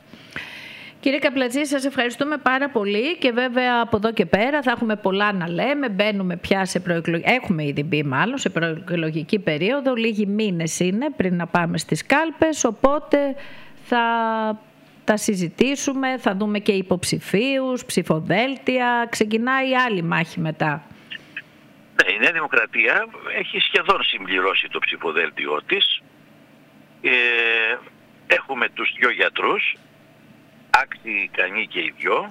Speaker 1: Κύριε Καπλατζή, σας ευχαριστούμε πάρα πολύ και βέβαια από εδώ και πέρα θα έχουμε πολλά να λέμε. Μπαίνουμε πια σε προεκλογική, έχουμε ήδη μπει μάλλον σε προεκλογική περίοδο, λίγοι μήνες είναι πριν να πάμε στις κάλπες, οπότε θα τα συζητήσουμε, θα δούμε και υποψηφίους, ψηφοδέλτια, ξεκινάει η άλλη μάχη μετά.
Speaker 3: Ναι, η Νέα Δημοκρατία έχει σχεδόν συμπληρώσει το ψηφοδέλτιό της. Ε, έχουμε τους δυο γιατρούς, άκτη ικανοί και οι δυο,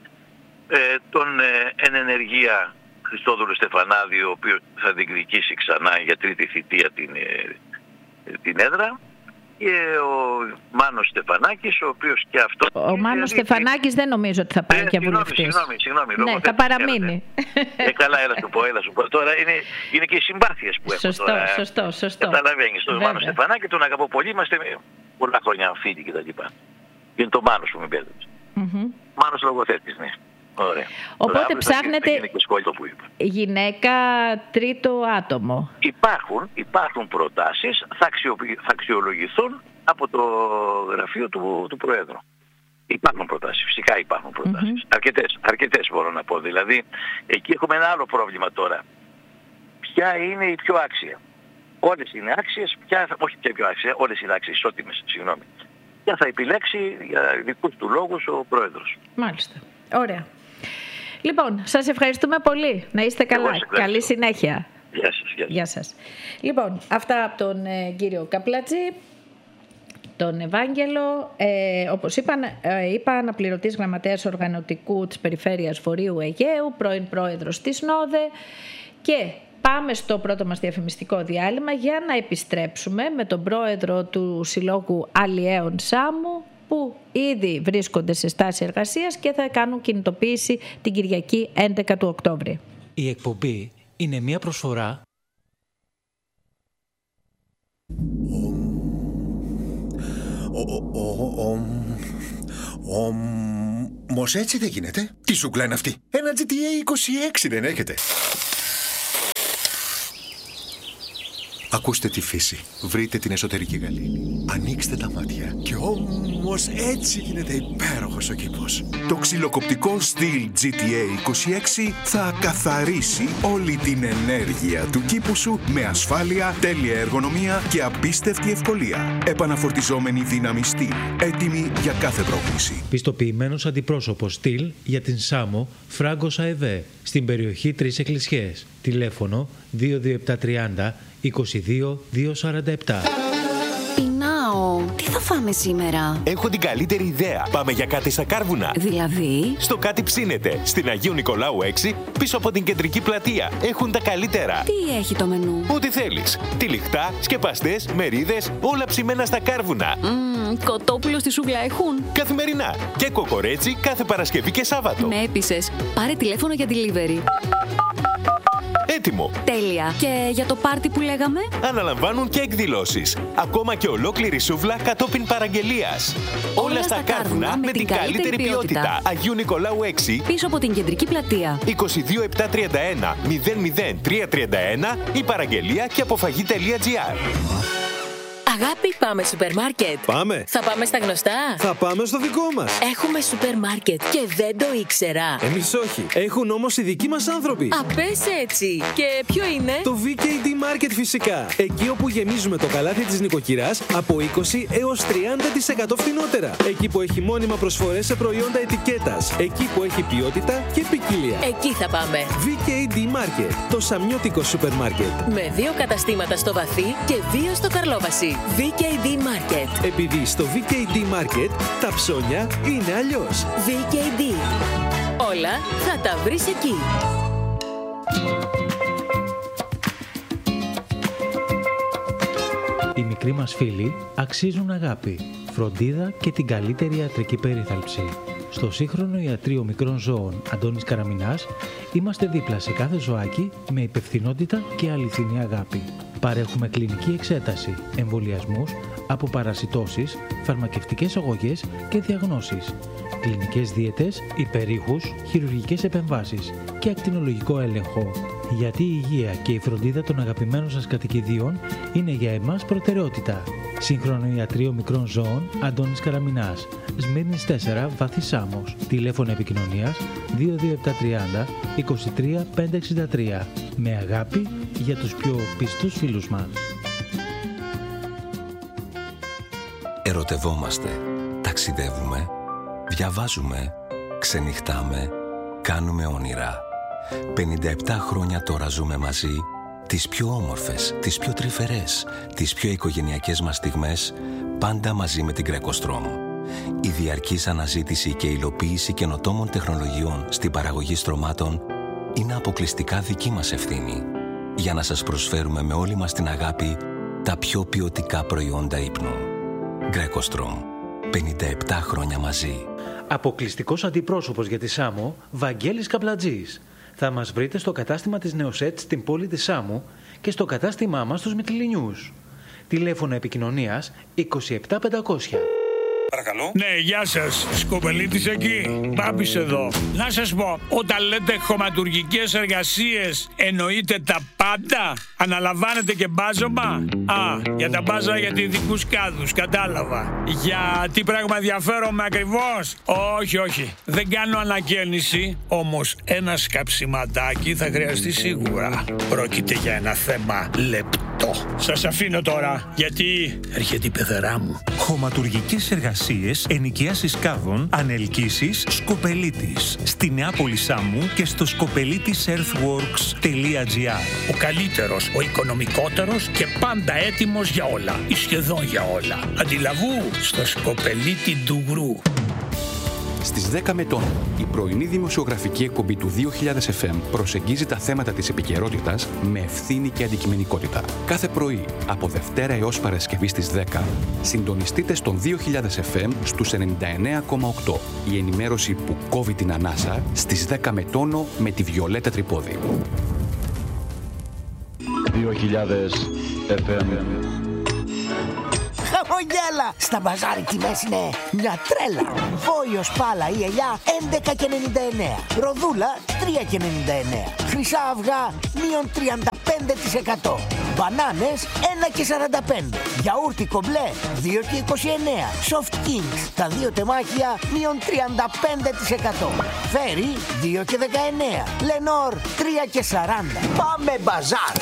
Speaker 3: ε, τον ε, εν ενεργεία Χριστόδουλο Στεφανάδη, ο οποίος θα διεκδικήσει ξανά για τρίτη θητεία την, ε, την έδρα, και ο Μάνος Στεφανάκης, ο οποίος και αυτό...
Speaker 1: Ο Μάνος Στεφανάκης δεν νομίζω ότι θα πάει και βουλευτής.
Speaker 3: Συγγνώμη, συγγνώμη.
Speaker 1: Ναι, θα παραμείνει.
Speaker 3: Ε, καλά, έλα σου πω, έλα σου πω. Τώρα είναι, είναι και οι συμπάθειες που έχω
Speaker 1: σωστό,
Speaker 3: τώρα.
Speaker 1: Σωστό, σωστό.
Speaker 3: Καταλαβαίνεις. Τον Μάνο Στεφανάκη τον αγαπώ πολύ, είμαστε πολλά χρόνια φίλοι κτλ. Είναι το Μάνος που με μπέρδεψε. Mm-hmm. Μάνος λογοθέτης, ναι. Ωραία.
Speaker 1: Οπότε τώρα, ψάχνετε γυναίκα τρίτο άτομο.
Speaker 3: Υπάρχουν, υπάρχουν προτάσεις, θα, αξιο, θα αξιολογηθούν από το γραφείο του, του Προέδρου. Υπάρχουν προτάσεις, φυσικά υπάρχουν προτάσεις. Mm-hmm. Αρκετές, αρκετές μπορώ να πω. Δηλαδή, εκεί έχουμε ένα άλλο πρόβλημα τώρα. Ποια είναι η πιο άξια? Όλες είναι άξιες, ποια, όχι ποια πιο άξια, όλες είναι άξιες, ισότιμες, συγγνώμη. Ποια θα επιλέξει για δικούς του λόγους ο Πρόεδρος.
Speaker 1: Μάλιστα. Ωραία. Λοιπόν, σας ευχαριστούμε πολύ. Να είστε καλά. Καλή συνέχεια.
Speaker 3: Γεια σας. Γεια σας.
Speaker 1: Γεια σας. Λοιπόν, αυτά από τον ε, κύριο Καπλατζή. τον Ευάγγελο. Ε, όπως είπαν, ε, είπα, αναπληρωτής γραμματέας οργανωτικού της Περιφέρειας Βορείου Αιγαίου, πρώην πρόεδρος της ΝΟΔΕ. Και πάμε στο πρώτο μας διαφημιστικό διάλειμμα για να επιστρέψουμε με τον πρόεδρο του Συλλόγου Αλλιέων Σάμου, που ήδη βρίσκονται σε στάση εργασίας και θα κάνουν κινητοποίηση την Κυριακή έντεκα του Οκτώβρη.
Speaker 4: Η εκπομπή είναι μια προσφορά.
Speaker 5: Όμως έτσι δεν γίνεται. Τι σούκλα είναι αυτή? Ένα τζι τι έι είκοσι έξι δεν έχετε? Ακούστε τη φύση. Βρείτε την εσωτερική γαλήνη. Ανοίξτε τα μάτια. Και όμως έτσι γίνεται υπέροχος ο κήπος. Το ξυλοκοπτικό Stihl τζι τι έι είκοσι έξι θα καθαρίσει όλη την ενέργεια του κήπου σου με ασφάλεια, τέλεια εργονομία και απίστευτη ευκολία. Επαναφορτιζόμενη δύναμη Stihl. Έτοιμη για κάθε πρόκληση.
Speaker 4: Πιστοποιημένος αντιπρόσωπος Stihl για την Σάμο, Φράγκος ΑΕΒ, στην περιοχή Τρεις Εκκλησιές. Τηλέφωνο δύο δύο επτά τριάντα είκοσι δύο διακόσια σαράντα επτά.
Speaker 6: Πεινάω. Τι θα φάμε σήμερα?
Speaker 7: Έχω την καλύτερη ιδέα. Πάμε για κάτι στα Κάρβουνα.
Speaker 6: Δηλαδή?
Speaker 7: Στο Κάτι Ψήνεται. Στην Αγίου Νικολάου έξι, πίσω από την κεντρική πλατεία. Έχουν τα καλύτερα.
Speaker 6: Τι έχει το μενού?
Speaker 7: Ό,τι θέλεις. Τυλιχτά, σκεπαστές, μερίδες, όλα ψημένα στα Κάρβουνα.
Speaker 6: Mm, κοτόπουλο στη σούγκλα έχουν?
Speaker 7: Καθημερινά. Και κοκορέτσι κάθε Παρασκευή και Σάββατο.
Speaker 6: Με έπεισες. Πάρε τηλέφωνο για delivery.
Speaker 7: Έτοιμο.
Speaker 6: Τέλεια. Και για το πάρτι που λέγαμε?
Speaker 7: Αναλαμβάνουν και εκδηλώσεις. Ακόμα και ολόκληρη σούβλα κατόπιν παραγγελίας. Όλα, Όλα στα Κάρβουνα με την καλύτερη ποιότητα. ποιότητα. Αγίου Νικολάου έξι.
Speaker 6: Πίσω από την κεντρική πλατεία.
Speaker 7: είκοσι δύο επτά τριάντα ένα μηδέν μηδέν τρία τριάντα ένα ή παραγγελία και αποφαγή τελεία τζι άρ.
Speaker 8: Αγάπη, πάμε σούπερ μάρκετ.
Speaker 9: Πάμε.
Speaker 8: Θα πάμε στα γνωστά.
Speaker 9: Θα πάμε στο δικό μας.
Speaker 8: Έχουμε σούπερ μάρκετ και δεν το ήξερα.
Speaker 9: Εμείς όχι. Έχουν όμως οι δικοί μας άνθρωποι.
Speaker 8: Α, πες έτσι. Και ποιο είναι?
Speaker 9: Το βι κέι ντι Market φυσικά. Εκεί όπου γεμίζουμε το καλάθι της νοικοκυράς από είκοσι έως τριάντα τοις εκατό φθηνότερα. Εκεί που έχει μόνιμα προσφορές σε προϊόντα ετικέτας. Εκεί που έχει ποιότητα και ποικιλία.
Speaker 8: Εκεί θα πάμε.
Speaker 9: βι κέι ντι Market. Το σαμιώτικο σούπερ μάρκετ.
Speaker 8: Με δύο καταστήματα στο Βαθύ και δύο στο Καρλόβαση. βι κέι ντι Market.
Speaker 9: Επειδή στο βι κέι ντι Market τα ψώνια είναι αλλιώς.
Speaker 8: βι κέι ντι. Όλα θα τα βρεις εκεί.
Speaker 4: Οι μικροί μας φίλοι αξίζουν αγάπη, φροντίδα και την καλύτερη ιατρική περίθαλψη. Στο σύγχρονο ιατρείο μικρών ζώων Αντώνης Καραμινάς είμαστε δίπλα σε κάθε ζωάκι με υπευθυνότητα και αληθινή αγάπη. Παρέχουμε κλινική εξέταση, εμβολιασμούς, αποπαρασιτώσεις, φαρμακευτικές αγωγές και διαγνώσεις, κλινικές δίαιτες, υπερήχους, χειρουργικές επεμβάσεις και ακτινολογικό έλεγχο. Γιατί η υγεία και η φροντίδα των αγαπημένων σας κατοικιδίων είναι για εμάς προτεραιότητα. Σύγχρονο ιατρείο μικρών ζώων Αντώνης Καραμινάς, Σμύρνης τέσσερα, Βάθη Σάμος. Τηλέφωνο επικοινωνίας δύο δύο επτά τριάντα είκοσι τρία πεντακόσια εξήντα τρία. Με αγάπη για τους πιο πιστούς φίλους μας.
Speaker 10: Ερωτευόμαστε, ταξιδεύουμε, διαβάζουμε, ξενυχτάμε, κάνουμε όνειρα. πενήντα επτά χρόνια τώρα ζούμε μαζί τις πιο όμορφες, τις πιο τρυφερές, τις πιο οικογενειακές μας στιγμές, πάντα μαζί με την Greco-Strom. Η διαρκής αναζήτηση και υλοποίηση καινοτόμων τεχνολογιών στην παραγωγή στρωμάτων είναι αποκλειστικά δική μας ευθύνη, για να σας προσφέρουμε με όλη μας την αγάπη τα πιο ποιοτικά προϊόντα ύπνου. Greco-Strom. πενήντα επτά χρόνια μαζί.
Speaker 4: Αποκλειστικός αντιπρόσωπος για τη Σάμο, Βαγγέλης Καπλατζής. Θα μας βρείτε στο κατάστημα της Νεοσέτ στην πόλη της Σάμου και στο κατάστημά μας στους Μυτιληνιούς. Τηλέφωνο επικοινωνίας είκοσι επτά πεντακόσια.
Speaker 11: Παρακαλώ. Ναι, γεια σας. Σκοπελίτης εκεί. Μπάμπης εδώ. Να σας πω, όταν λέτε χωματουργικές εργασίες, εννοείτε τα πάντα? Αναλαμβάνετε και μπάζωμα? Α, για τα μπάζα για ειδικούς κάδους, κατάλαβα. Για τι πράγμα ενδιαφέρομαι ακριβώς? Όχι, όχι. Δεν κάνω ανακαίνιση, όμως ένα σκαψιματάκι θα χρειαστεί σίγουρα. Πρόκειται για ένα θέμα λεπτό. τοίχο. Σας αφήνω τώρα, γιατί έρχεται η πεθερά μου.
Speaker 12: Χωματουργικές εργασίες, ενοικίασης κάδων, ανελκύσεις, Σκοπελίτης. Στη Νεάπολη Σάμου και στο σκοπελίτης earthworks τελεία τζι άρ.
Speaker 11: Ο καλύτερος, ο οικονομικότερος και πάντα έτοιμος για όλα. Ή σχεδόν για όλα. Αντιλαβού στο Σκοπελίτη Ντουγρού.
Speaker 13: Στις δέκα Μετών, η πρωινή δημοσιογραφική εκπομπή του δύο χιλιάδες εφ εμ προσεγγίζει τα θέματα της επικαιρότητας με ευθύνη και αντικειμενικότητα. Κάθε πρωί, από Δευτέρα έως Παρασκευή στις δέκα, συντονιστείτε στον δύο χιλιάδες εφ εμ στους ενενήντα εννέα κόμμα οκτώ. Η ενημέρωση που κόβει την ανάσα στις δέκα με τόνο με τη Βιολέτα Τρυπόδη.
Speaker 14: δύο χιλιάδες εφ εμ.
Speaker 15: Χαμογέλα! Στα μπαζάρ οι τιμές είναι μια τρέλα. Βόλιος πάλα ή ελιά έντεκα και ενενήντα εννέα. Ροδούλα τρία και ενενήντα εννέα. Χρυσά αυγά μείον τριάντα πέντε τοις εκατό. Μπανάνες ένα και σαράντα πέντε. Γιαούρτι κομπλέ δύο και είκοσι εννέα. Soft Kings τα δύο τεμάχια μείον τριάντα πέντε τοις εκατό. Φέρι δύο και δεκαεννέα. Λενόρ τρία και σαράντα. Πάμε μπαζάρ!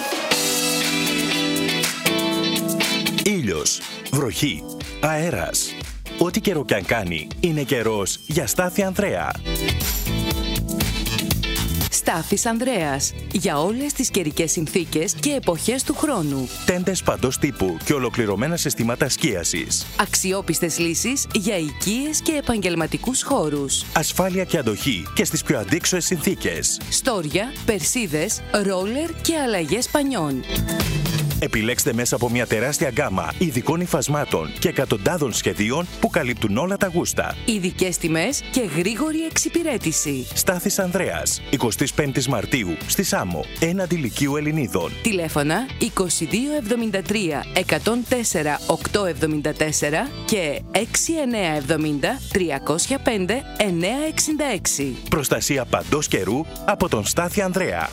Speaker 16: Ήλιος, βροχή, αέρας. Ό,τι καιρό κι αν κάνει, είναι καιρός για Στάθη Ανδρέα.
Speaker 17: Στάθης Ανδρέας. Για όλες τις καιρικές συνθήκες και εποχές του χρόνου.
Speaker 16: Τέντες παντός τύπου και ολοκληρωμένα συστήματα σκίασης.
Speaker 17: Αξιόπιστες λύσεις για οικίες και επαγγελματικούς χώρους.
Speaker 16: Ασφάλεια και αντοχή και στις πιο αντίξωες συνθήκες.
Speaker 17: Στόρια, περσίδες, ρόλερ και αλλαγές πανιών.
Speaker 16: Επιλέξτε μέσα από μια τεράστια γκάμα ειδικών υφασμάτων και εκατοντάδων σχεδίων που καλύπτουν όλα τα γούστα.
Speaker 17: Ειδικές τιμές και γρήγορη εξυπηρέτηση.
Speaker 16: Στάθης Ανδρέας, εικοστή πέμπτη Μαρτίου, στη Σάμο, έναντι Λυκείου Ελληνίδων.
Speaker 17: Τηλέφωνα είκοσι δύο εβδομήντα τρία εκατόν τέσσερα οκτακόσια εβδομήντα τέσσερα και έξι εννιά εβδομήντα τριακόσια πέντε εννιακόσια εξήντα έξι.
Speaker 16: Προστασία παντός καιρού από τον Στάθη Ανδρέα.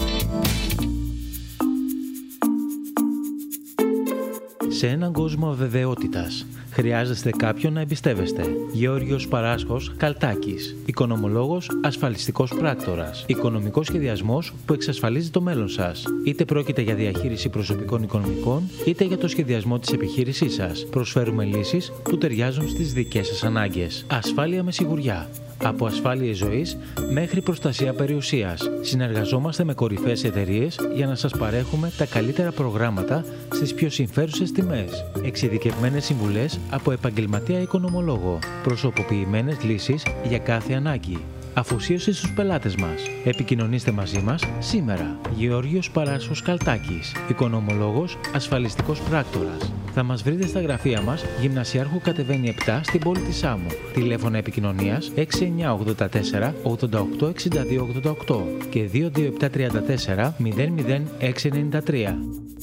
Speaker 4: Σε έναν κόσμο αβεβαιότητας, χρειάζεστε κάποιον να εμπιστεύεστε. Γεώργιος Παράσχος Καλτάκης. Οικονομολόγος, ασφαλιστικός πράκτορας. Οικονομικός σχεδιασμός που εξασφαλίζει το μέλλον σας. Είτε πρόκειται για διαχείριση προσωπικών οικονομικών, είτε για το σχεδιασμό της επιχείρησής σας. Προσφέρουμε λύσεις που ταιριάζουν στις δικές σας ανάγκες. Ασφάλεια με σιγουριά. Από ασφάλειες ζωής μέχρι προστασία περιουσίας. Συνεργαζόμαστε με κορυφαίες εταιρείες για να σας παρέχουμε τα καλύτερα προγράμματα στις πιο συμφέρουσες τιμές. Εξειδικευμένες συμβουλές από επαγγελματία οικονομολόγο. Προσωποποιημένες λύσεις για κάθε ανάγκη. Αφοσίωση στους πελάτες μας. Επικοινωνήστε μαζί μας σήμερα. Γεώργιος Παράσχος Καλτάκης. Οικονομολόγος, ασφαλιστικός πράκτορας. Θα μας βρείτε στα γραφεία μας, Γυμνασιάρχου κατεβαίνει επτά στην πόλη της Σάμου. Τηλέφωνα επικοινωνίας έξι εννιά ογδόντα τέσσερα ογδόντα οκτώ εξήντα δύο ογδόντα οκτώ και δύο δύο επτά τριάντα τέσσερα μηδέν μηδέν έξι ενενήντα τρία.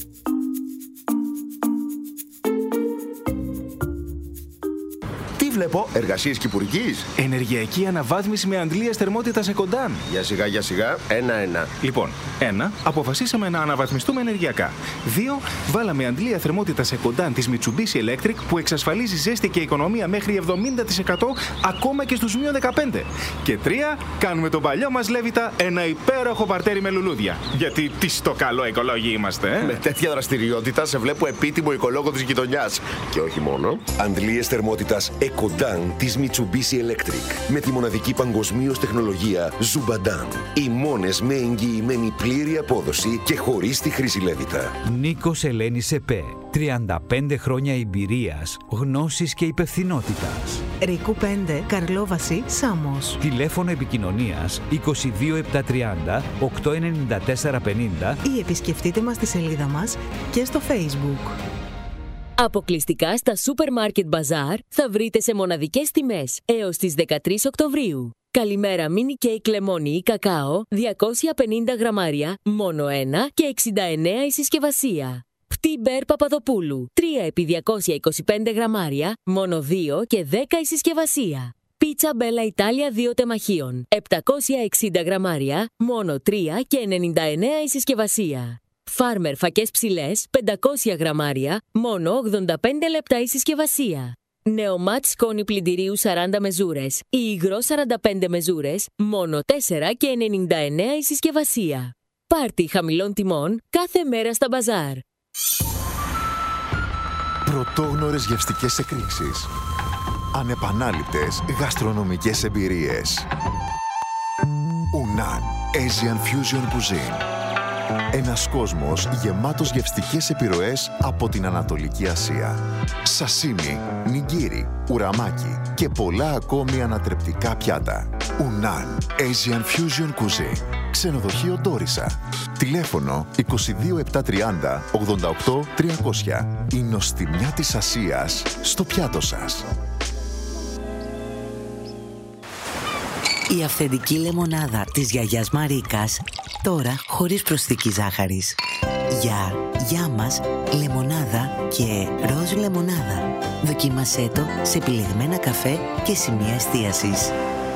Speaker 18: Βλέπω εργασίες κυπουρικής.
Speaker 19: Ενεργειακή αναβάθμιση με αντλίες θερμότητας Εκοντάν.
Speaker 18: Για σιγά, για σιγά. Ένα-ένα.
Speaker 19: Λοιπόν, ένα, αποφασίσαμε να αναβαθμιστούμε ενεργειακά. Δύο, βάλαμε αντλία θερμότητας Εκοντάν της Mitsubishi Electric που εξασφαλίζει ζέστη και οικονομία μέχρι εβδομήντα τοις εκατό ακόμα και στους μείον δεκαπέντε. Και τρία, κάνουμε τον παλιό μας Λέβητα ένα υπέροχο παρτέρι με λουλούδια. Γιατί τι στο καλό οικολόγοι είμαστε, ε?
Speaker 18: Με τέτοια δραστηριότητα σε βλέπω επίτιμο οικολόγο της γειτονιάς. Και όχι μόνο.
Speaker 20: Αντλίες θερμότητας Εκοντάν της Mitsubishi Electric. Με τη μοναδική παγκοσμίως τεχνολογία Zubadan. Οι μόνες με εγγυημένη πλήρη απόδοση και χωρίς τη χρήση Λέβητα.
Speaker 21: Νίκος Ελένης ΕΠΕ. τριάντα πέντε χρόνια εμπειρίας, γνώσης και υπευθυνότητας.
Speaker 22: Ρίκου πέντε, Καρλόβαση, Σάμος.
Speaker 21: Τηλέφωνο επικοινωνίας είκοσι δύο επτακόσια τριάντα οκτακόσια ενενήντα τέσσερα πενήντα
Speaker 22: ή επισκεφτείτε μας στη σελίδα μας και στο Facebook.
Speaker 8: Αποκλειστικά στα Supermarket Bazaar θα βρείτε σε μοναδικές τιμές έως τις δεκατρείς Οκτωβρίου. Καλημέρα μίνι κέικ λεμόνι ή κακάο, διακόσια πενήντα γραμμάρια, μόνο ένα και εξήντα εννέα η συσκευασία. Πτή Μπέρ Παπαδοπούλου, τρία επί διακόσια είκοσι πέντε γραμμάρια, μόνο δύο και δέκα η συσκευασία. Πίτσα Μπέλα Ιτάλια δύο τεμαχίων, επτακόσια εξήντα γραμμάρια, μόνο τρία και ενενήντα εννέα η συσκευασία. Φάρμερ φακές ψηλές, πεντακόσια γραμμάρια, μόνο ογδόντα πέντε λεπτά η συσκευασία. Νεομάτ σκόνη πλυντηρίου σαράντα μεζούρες ή υγρό σαράντα πέντε μεζούρες, μόνο τέσσερα και ενενήντα εννέα η συσκευασία. Πάρτι χαμηλών τιμών κάθε μέρα στα μπαζάρ.
Speaker 5: Πρωτόγνωρες γευστικές εκρήξεις. Ανεπανάληπτες γαστρονομικές εμπειρίες. Unan Asian Fusion Cuisine. Ένας κόσμος γεμάτος γευστικές επιρροές από την Ανατολική Ασία. Σασίμι, νιγκίρι, ουραμάκι και πολλά ακόμη ανατρεπτικά πιάτα. Unan Asian Fusion Cuisine. Ξενοδοχείο Ντόρισα. Τηλέφωνο είκοσι δύο επτακόσια τριάντα ογδόντα οκτώ τριακόσια. Η νοστιμιά της Ασίας στο πιάτο σας.
Speaker 2: Η αυθεντική λεμονάδα της γιαγιάς Μαρίκας, τώρα χωρίς προσθήκη ζάχαρης. Για, για μας, λεμονάδα και ροζ λεμονάδα. Δοκίμασέ το σε επιλεγμένα καφέ και σημεία εστίασης.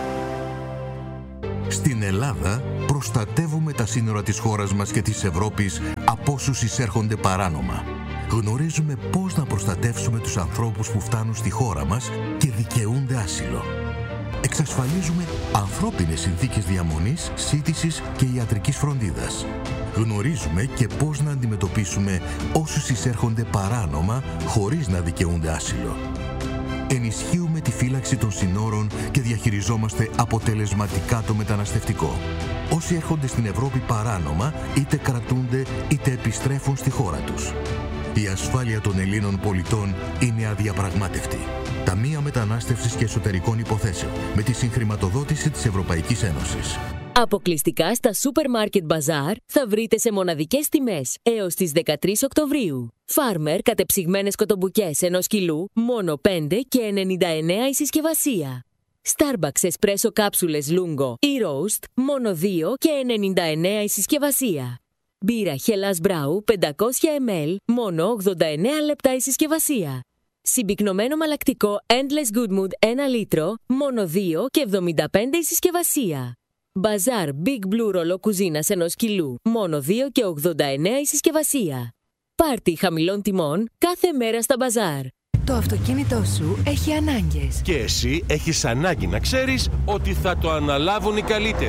Speaker 3: Στην Ελλάδα προστατεύουμε τα σύνορα της χώρας μας και της Ευρώπης από όσους εισέρχονται παράνομα. Γνωρίζουμε πώς να προστατεύσουμε τους ανθρώπους που φτάνουν στη χώρα μας και δικαιούνται άσυλο. Εξασφαλίζουμε ανθρώπινες συνθήκες διαμονής, σύντησης και ιατρικής φροντίδας. Γνωρίζουμε και πώς να αντιμετωπίσουμε όσους εισέρχονται παράνομα χωρίς να δικαιούνται άσυλο. Ενισχύουμε τη φύλαξη των συνόρων και διαχειριζόμαστε αποτελεσματικά το μεταναστευτικό. Όσοι έρχονται στην Ευρώπη παράνομα, είτε κρατούνται είτε επιστρέφουν στη χώρα τους. Η ασφάλεια των Ελλήνων πολιτών είναι αδιαπραγμάτευτη. Ταμεία Μετανάστευσης και Εσωτερικών Υποθέσεων, με τη συγχρηματοδότηση της Ευρωπαϊκής Ένωσης.
Speaker 8: Αποκλειστικά στα Supermarket Bazaar θα βρείτε σε μοναδικές τιμές έως τις δεκατρείς Οκτωβρίου. Farmer κατεψυγμένες κοτομπουκές ενός κιλού, μόνο πέντε και ενενήντα εννέα η συσκευασία. Starbucks Espresso κάψουλες Lungo ή Roast, μόνο δύο και ενενήντα εννέα η συσκευασία. Μπύρα Hellas Brau πεντακόσια μιλιλίτρα, μόνο ογδόντα εννέα λεπτά η συσκευασία. Συμπυκνωμένο μαλακτικό Endless Good Mood ένα λίτρο, μόνο δύο και εβδομήντα πέντε η συσκευασία. Bazaar Big Blue ρολό κουζίνας ενός κιλού, μόνο δύο και ογδόντα εννέα η συσκευασία. Πάρτι χαμηλών τιμών κάθε μέρα στα Bazaar.
Speaker 23: Το αυτοκίνητό σου έχει ανάγκες.
Speaker 24: Και εσύ έχεις ανάγκη να ξέρεις ότι θα το αναλάβουν οι καλύτεροι.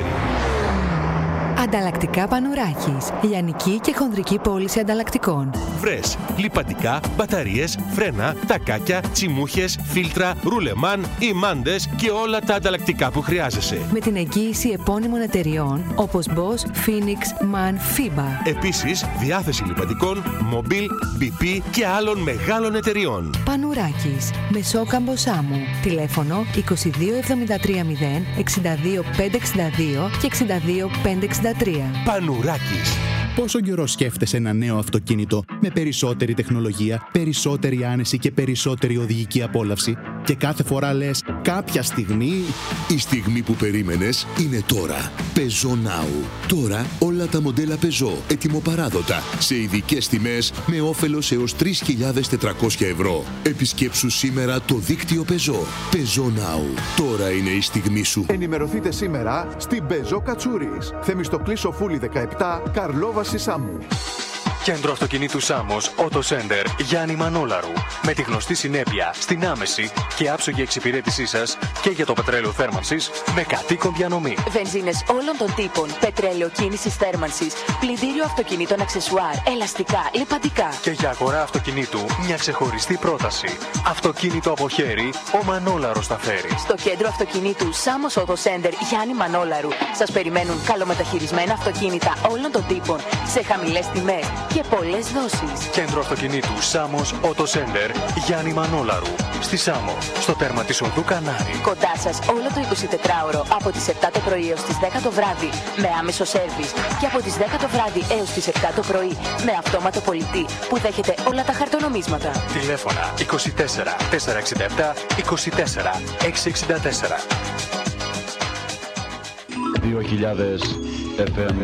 Speaker 23: Ανταλλακτικά Πανουράκης. Λιανική και χονδρική πώληση ανταλλακτικών.
Speaker 24: Βρες λιπαντικά, μπαταρίες, φρένα, τακάκια, τσιμούχες, φίλτρα, ρουλεμάν, ημάντες και όλα τα ανταλλακτικά που χρειάζεσαι.
Speaker 23: Με την εγγύηση επώνυμων εταιριών όπως Bosch, Phoenix, MAN, FIBA.
Speaker 24: Επίσης, διάθεση λιπαντικών, Mobil, μπι πι και άλλων μεγάλων εταιριών.
Speaker 23: Πανουράκης. Μεσόκαμπο Σάμου. Τηλέφωνο είκοσι δύο εβδομήντα τρία μηδέν εξήντα δύο πεντακόσια εξήντα δύο και εξήντα δύο πεντακόσια εξήντα τρία.
Speaker 24: Πανουράκης.
Speaker 25: Πόσο καιρό σκέφτεσαι ένα νέο αυτοκίνητο με περισσότερη τεχνολογία, περισσότερη άνεση και περισσότερη οδηγική απόλαυση και κάθε φορά λες κάποια στιγμή...
Speaker 26: Η στιγμή που περίμενες είναι τώρα. Peugeot Now. Τώρα όλα τα μοντέλα Peugeot ετοιμοπαράδοτα σε ειδικές τιμές με όφελος έως τρεις χιλιάδες τετρακόσια ευρώ. Επισκέψου σήμερα το δίκτυο Peugeot. Peugeot Now. Τώρα είναι η στιγμή σου.
Speaker 27: Ενημερωθείτε σήμερα στην Peugeot Κατσούρης. Θεμιστοκλή Σοφούλη δεκαεπτά, Καρλόβαση Σάμου.
Speaker 28: Κέντρο αυτοκινήτου Σάμος, Auto Center, Γιάννη Μανόλαρου. Με τη γνωστή συνέπεια στην άμεση και άψογη εξυπηρέτησή σας και για το πετρέλαιο θέρμανσης με κατοίκον διανομή.
Speaker 29: Βενζίνες όλων των τύπων, πετρέλαιο κίνησης θέρμανσης, πλυντήριο αυτοκινήτων αξεσουάρ, ελαστικά, λιπαντικά.
Speaker 28: Και για αγορά αυτοκινήτου μια ξεχωριστή πρόταση. Αυτοκίνητο από χέρι, ο Μανόλαρος τα φέρει.
Speaker 29: Στο κέντρο αυτοκινήτου Σάμος Auto Center, Γιάννη Μανόλαρου, σας περιμένουν καλομεταχειρισμένα αυτοκίνητα όλων των τύπων σε χαμηλές τιμές και πολλές δόσεις.
Speaker 28: Κέντρο αυτοκινήτου Σάμος Auto Center, Γιάννη Μανόλαρου. Στη Σάμο, στο τέρμα της οδού Κανάρη.
Speaker 29: Κοντά σας όλο το εικοσιτετράωρο από τις επτά το πρωί έως τις δέκα το βράδυ με άμεσο σέρβις και από τις δέκα το βράδυ έως τις επτά το πρωί με αυτόματο πολιτή που δέχεται όλα τα χαρτονομίσματα.
Speaker 28: Τηλέφωνα είκοσι τέσσερα τετρακόσια εξήντα επτά είκοσι τέσσερα εξακόσια εξήντα τέσσερα.
Speaker 14: δύο χιλιάδες εφ εμ.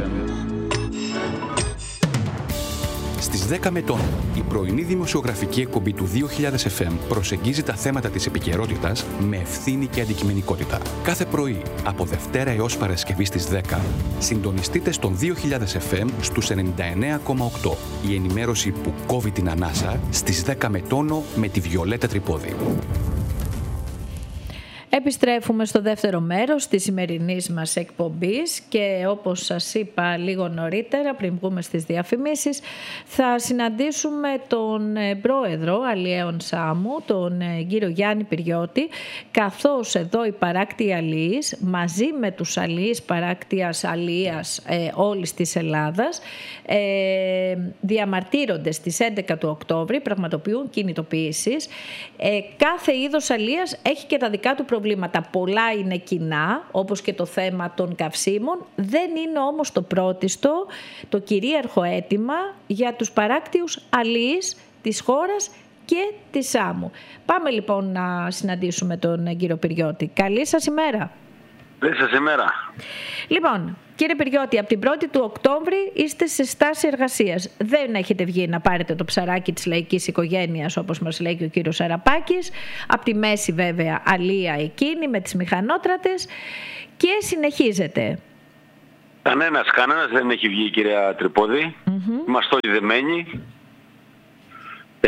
Speaker 13: Στις δέκα μετών, η πρωινή δημοσιογραφική εκπομπή του δύο χιλιάδες εφ εμ προσεγγίζει τα θέματα της επικαιρότητας με ευθύνη και αντικειμενικότητα. Κάθε πρωί, από Δευτέρα έως Παρασκευή στις δέκα, συντονιστείτε στον δύο χιλιάδες εφ εμ στους ενενήντα εννέα κόμμα οκτώ. Η ενημέρωση που κόβει την ανάσα στις δέκα με τόνο με τη Βιολέτα Τρυπόδη.
Speaker 1: Επιστρέφουμε στο δεύτερο μέρος της σημερινής μας εκπομπής και όπως σας είπα λίγο νωρίτερα πριν βγούμε στις διαφημίσεις θα συναντήσουμε τον πρόεδρο Αλιέων Σάμου, τον κύριο Γιάννη Πυριώτη, καθώς εδώ οι παράκτιοι αλιείς μαζί με τους αλιείς παράκτιας αλίας ε, όλης της Ελλάδας ε, διαμαρτύρονται στις έντεκα του Οκτώβρη, πραγματοποιούν κινητοποιήσεις. Ε, κάθε είδος αλίας έχει και τα δικά του προβλήματα. Πολλά είναι κοινά, όπως και το θέμα των καυσίμων. Δεν είναι όμως το πρώτιστο, το κυρίαρχο αίτημα για τους παράκτιους αλιείς της χώρας και της Σάμου. Πάμε λοιπόν να συναντήσουμε τον κύριο Πυριώτη. Καλή σας ημέρα.
Speaker 6: Καλή σας ημέρα.
Speaker 1: Λοιπόν, κύριε Πυριώτη, από την πρώτη του Οκτώβρη είστε σε στάση εργασίας. Δεν έχετε βγει να πάρετε το ψαράκι της λαϊκής οικογένειας, όπως μας λέει και ο κύριος Αραπάκης. Από τη μέση βέβαια αλία εκείνη με τις μηχανότρατες και συνεχίζετε.
Speaker 6: Κανένας, κανένας δεν έχει βγει, κυρία Τρυπώδη. Mm-hmm. Είμαστε όλοι δεμένοι. Ε,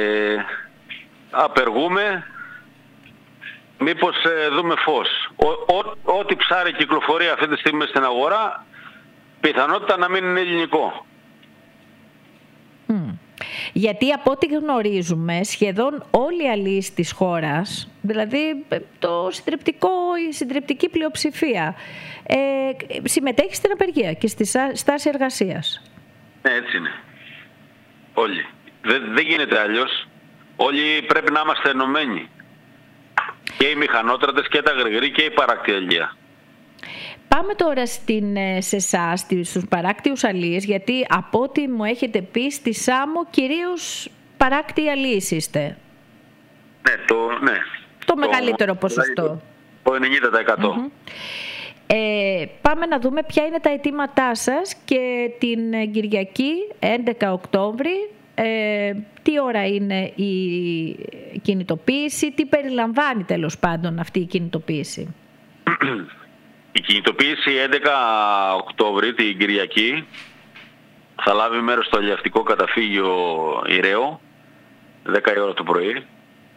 Speaker 6: απεργούμε. Μήπως ε, δούμε φως. Ό,τι ψάρι κυκλοφορεί αυτή τη στιγμή στην αγορά, πιθανότητα να μην είναι ελληνικό.
Speaker 1: Mm. Γιατί από ό,τι γνωρίζουμε, σχεδόν όλοι οι αλιείς της χώρας, δηλαδή το συντριπτικό, η συντριπτική πλειοψηφία, ε, συμμετέχει στην απεργία και στη στάση εργασίας.
Speaker 6: Ναι, έτσι είναι. Όλοι. Δεν, δεν γίνεται αλλιώς. Όλοι πρέπει να είμαστε ενωμένοι. Και οι μηχανότρατες και τα γρηγορή και η παράκτη αλία.
Speaker 1: Πάμε τώρα στην, σε εσάς, στους παράκτιους αλίες, γιατί από ό,τι μου έχετε πει στη Σάμο κυρίως παράκτη αλίες είστε.
Speaker 6: Ναι, το, ναι.
Speaker 1: το, το μεγαλύτερο ποσοστό.
Speaker 6: Το ενενήντα τοις εκατό.
Speaker 1: Mm-hmm. Ε, πάμε να δούμε ποια είναι τα αιτήματά σας και την Κυριακή έντεκα Οκτώβρη. Ε, τι ώρα είναι η κινητοποίηση, τι περιλαμβάνει τέλος πάντων αυτή η κινητοποίηση?
Speaker 6: Η κινητοποίηση έντεκα Οκτώβρη την Κυριακή θα λάβει μέρος στο αλλιευτικό καταφύγιο Ηραίο δέκα η ώρα το πρωί,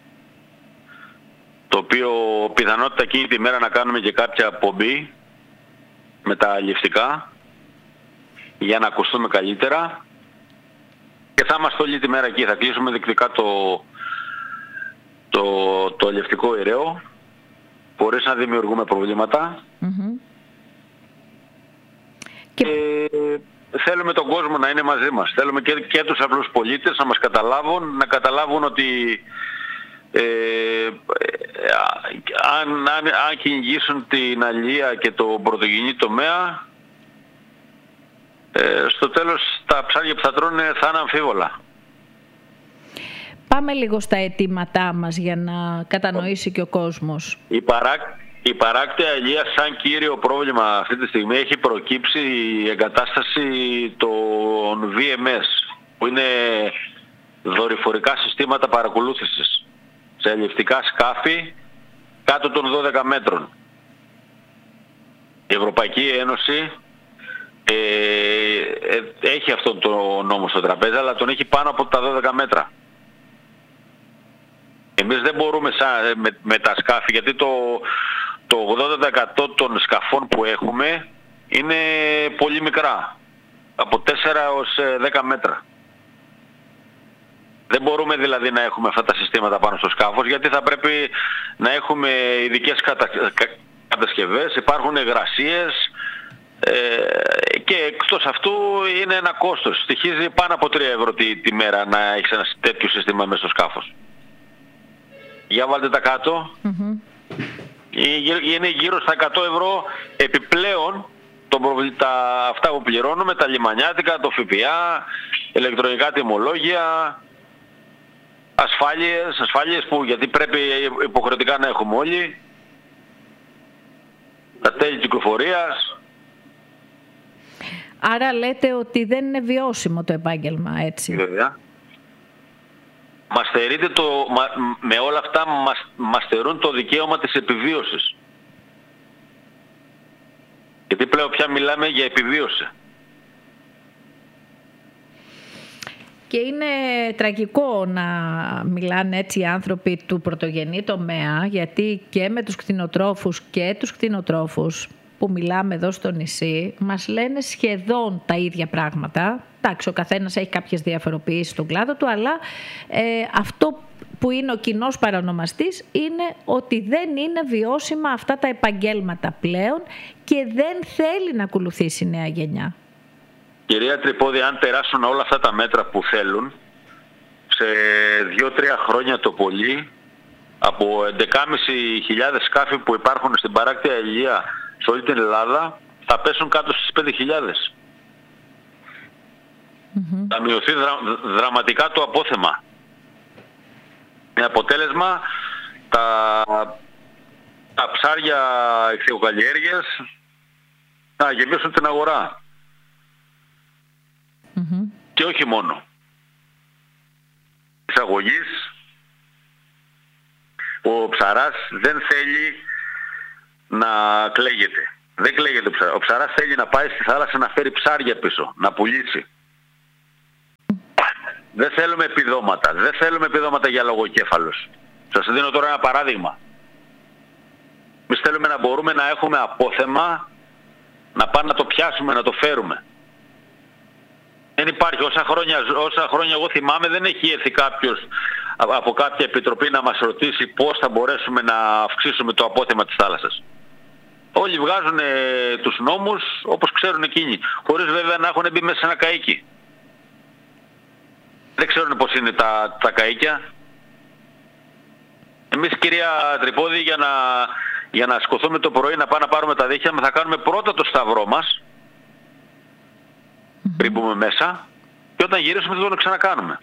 Speaker 6: το οποίο πιθανότητα εκείνη τη μέρα να κάνουμε και κάποια εκπομπή με τα αλλιευτικά για να ακουστούμε καλύτερα. Και θα είμαστε όλη τη μέρα εκεί. Θα κλείσουμε δεκτικά το, το, το αλλιευτικό Ηραίο χωρίς να δημιουργούμε προβλήματα. Mm-hmm. Και... και θέλουμε τον κόσμο να είναι μαζί μας. Θέλουμε και, και τους απλούς πολίτες να μας καταλάβουν, να καταλάβουν ότι ε, αν, αν, αν κυνηγήσουν την αλία και το πρωτογενή τομέα, Ε, στο τέλος τα ψάρια που θα τρώνε θα είναι αμφίβολα.
Speaker 1: Πάμε λίγο στα αιτήματά μας για να κατανοήσει και ο κόσμος.
Speaker 6: Η, παράκ, η παράκτια αλία σαν κύριο πρόβλημα αυτή τη στιγμή έχει προκύψει η εγκατάσταση των βι εμ ες, που είναι δορυφορικά συστήματα παρακολούθησης σε αλλιευτικά σκάφη κάτω των δώδεκα μέτρων. Η Ευρωπαϊκή Ένωση Ε, ε, έχει αυτόν τον νόμο στο τραπέζι, αλλά τον έχει πάνω από τα δώδεκα μέτρα. Εμείς δεν μπορούμε σαν, με, με τα σκάφη, γιατί το, το ογδόντα τοις εκατό των σκαφών που έχουμε είναι πολύ μικρά, από τέσσερα έως δέκα μέτρα. Δεν μπορούμε δηλαδή να έχουμε αυτά τα συστήματα πάνω στο σκάφος, γιατί θα πρέπει να έχουμε ειδικές κατα... κατασκευές, υπάρχουν εγγρασίες, Ε, και εκτός αυτού είναι ένα κόστος. Στοιχίζει πάνω από τρία ευρώ τη, τη μέρα να έχεις ένα τέτοιο σύστημα μέσα στο σκάφος. Για βάλτε τα κάτω. Mm-hmm. Είναι γύρω στα εκατό ευρώ επιπλέον το, τα, αυτά που πληρώνουμε, τα λιμανιάτικα, το ΦΠΑ, ηλεκτρονικά τιμολόγια, ασφάλειες, ασφάλειες που γιατί πρέπει υποχρεωτικά να έχουμε όλοι, τα τέλη κυκλοφορίας.
Speaker 1: Άρα λέτε ότι δεν είναι βιώσιμο το επάγγελμα, έτσι?
Speaker 6: Βέβαια. Μας στερείται το, με όλα αυτά μας, μας στερούν το δικαίωμα της επιβίωσης. Γιατί πλέον πια μιλάμε για επιβίωση.
Speaker 1: Και είναι τραγικό να μιλάνε έτσι οι άνθρωποι του πρωτογενή τομέα, γιατί και με τους κτηνοτρόφους και τους κτηνοτρόφους που μιλάμε εδώ στο νησί μας λένε σχεδόν τα ίδια πράγματα. Εντάξει, ο καθένας έχει κάποιες διαφοροποιήσεις στον κλάδο του, αλλά ε, αυτό που είναι ο κοινός παρανομαστής είναι ότι δεν είναι βιώσιμα αυτά τα επαγγέλματα πλέον και δεν θέλει να ακολουθήσει η νέα γενιά.
Speaker 6: Κυρία Τρυπώδη, αν περάσουν όλα αυτά τα μέτρα που θέλουν, σε δύο-τρία χρόνια το πολύ, από έντεκα χιλιάδες πεντακόσια σκάφη που υπάρχουν στην παράκτια αλληλεία σε όλη την Ελλάδα, θα πέσουν κάτω στις πέντε χιλιάδες. Mm-hmm. Θα μειωθεί δρα, δραματικά το απόθεμα. Με αποτέλεσμα τα, τα ψάρια ηχθειοκαλλιέργειας να γεμίσουν την αγορά. Mm-hmm. Και όχι μόνο. Εισαγωγής, ο ψαράς δεν θέλει να κλαίγεται. Δεν κλαίγεται ο ψαράς. Ο ψαράς θέλει να πάει στη θάλασσα να φέρει ψάρια πίσω, να πουλήσει. Δεν θέλουμε επιδόματα. Δεν θέλουμε επιδόματα για λογοκέφαλος. Σας δίνω τώρα ένα παράδειγμα. Εμείς θέλουμε να μπορούμε να έχουμε απόθεμα, να πάμε να το πιάσουμε, να το φέρουμε. Δεν υπάρχει. Όσα χρόνια, όσα χρόνια εγώ θυμάμαι δεν έχει έρθει κάποιος από κάποια επιτροπή να μας ρωτήσει πώς θα μπορέσουμε να αυξήσουμε το απόθεμα της θάλασσας. Όλοι βγάζουν τους νόμους όπως ξέρουν εκείνοι, χωρίς βέβαια να έχουν μπει μέσα σε ένα καΐκι. Δεν ξέρουν πώς είναι τα, τα καΐκια. Εμείς, κυρία Τρυπώδη, για να, για να σκοθούμε το πρωί να πάμε να πάρουμε τα δίχτυα μας, θα κάνουμε πρώτα το σταυρό μας πριν μπούμε μέσα και όταν γυρίσουμε θα το ξανακάνουμε.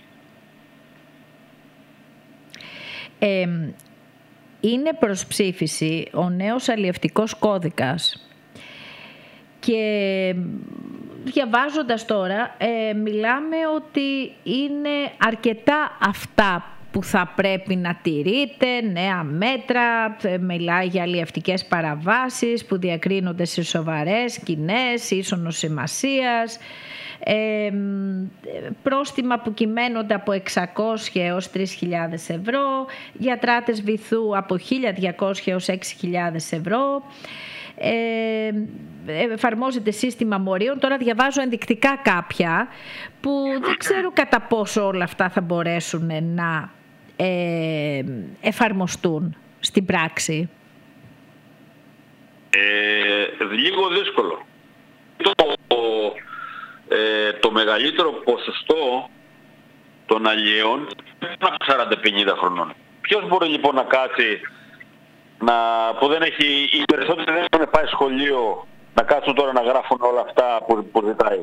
Speaker 1: Ε, είναι προς ψήφιση ο νέος αλλιευτικός κώδικας και διαβάζοντας τώρα ε, μιλάμε ότι είναι αρκετά αυτά που θα πρέπει να τηρείτε, νέα μέτρα, μιλάει για αλλιευτικές παραβάσεις που διακρίνονται σε σοβαρές, κοινές, ίσονος σημασίας, ε, πρόστιμα που κυμαίνονται από εξακόσια έως τρεις χιλιάδες ευρώ, για τράτες βυθού από χίλια διακόσια έως έξι χιλιάδες ευρώ. Ε, εφαρμόζεται σύστημα μορίων. Τώρα διαβάζω ενδεικτικά κάποια που δεν ξέρω κατά πόσο όλα αυτά θα μπορέσουν να ε, εφαρμοστούν στην πράξη.
Speaker 6: Ε, λίγο δύσκολο. Το, ε, το μεγαλύτερο ποσοστό των αλλιέων είναι από σαράντα πενήντα χρονών. Ποιος μπορεί λοιπόν να κάτσει να, που δεν έχει, οι περισσότεροι δεν έχουν πάει σχολείο να κάτσουν τώρα να γράφουν όλα αυτά που, που ζητάει.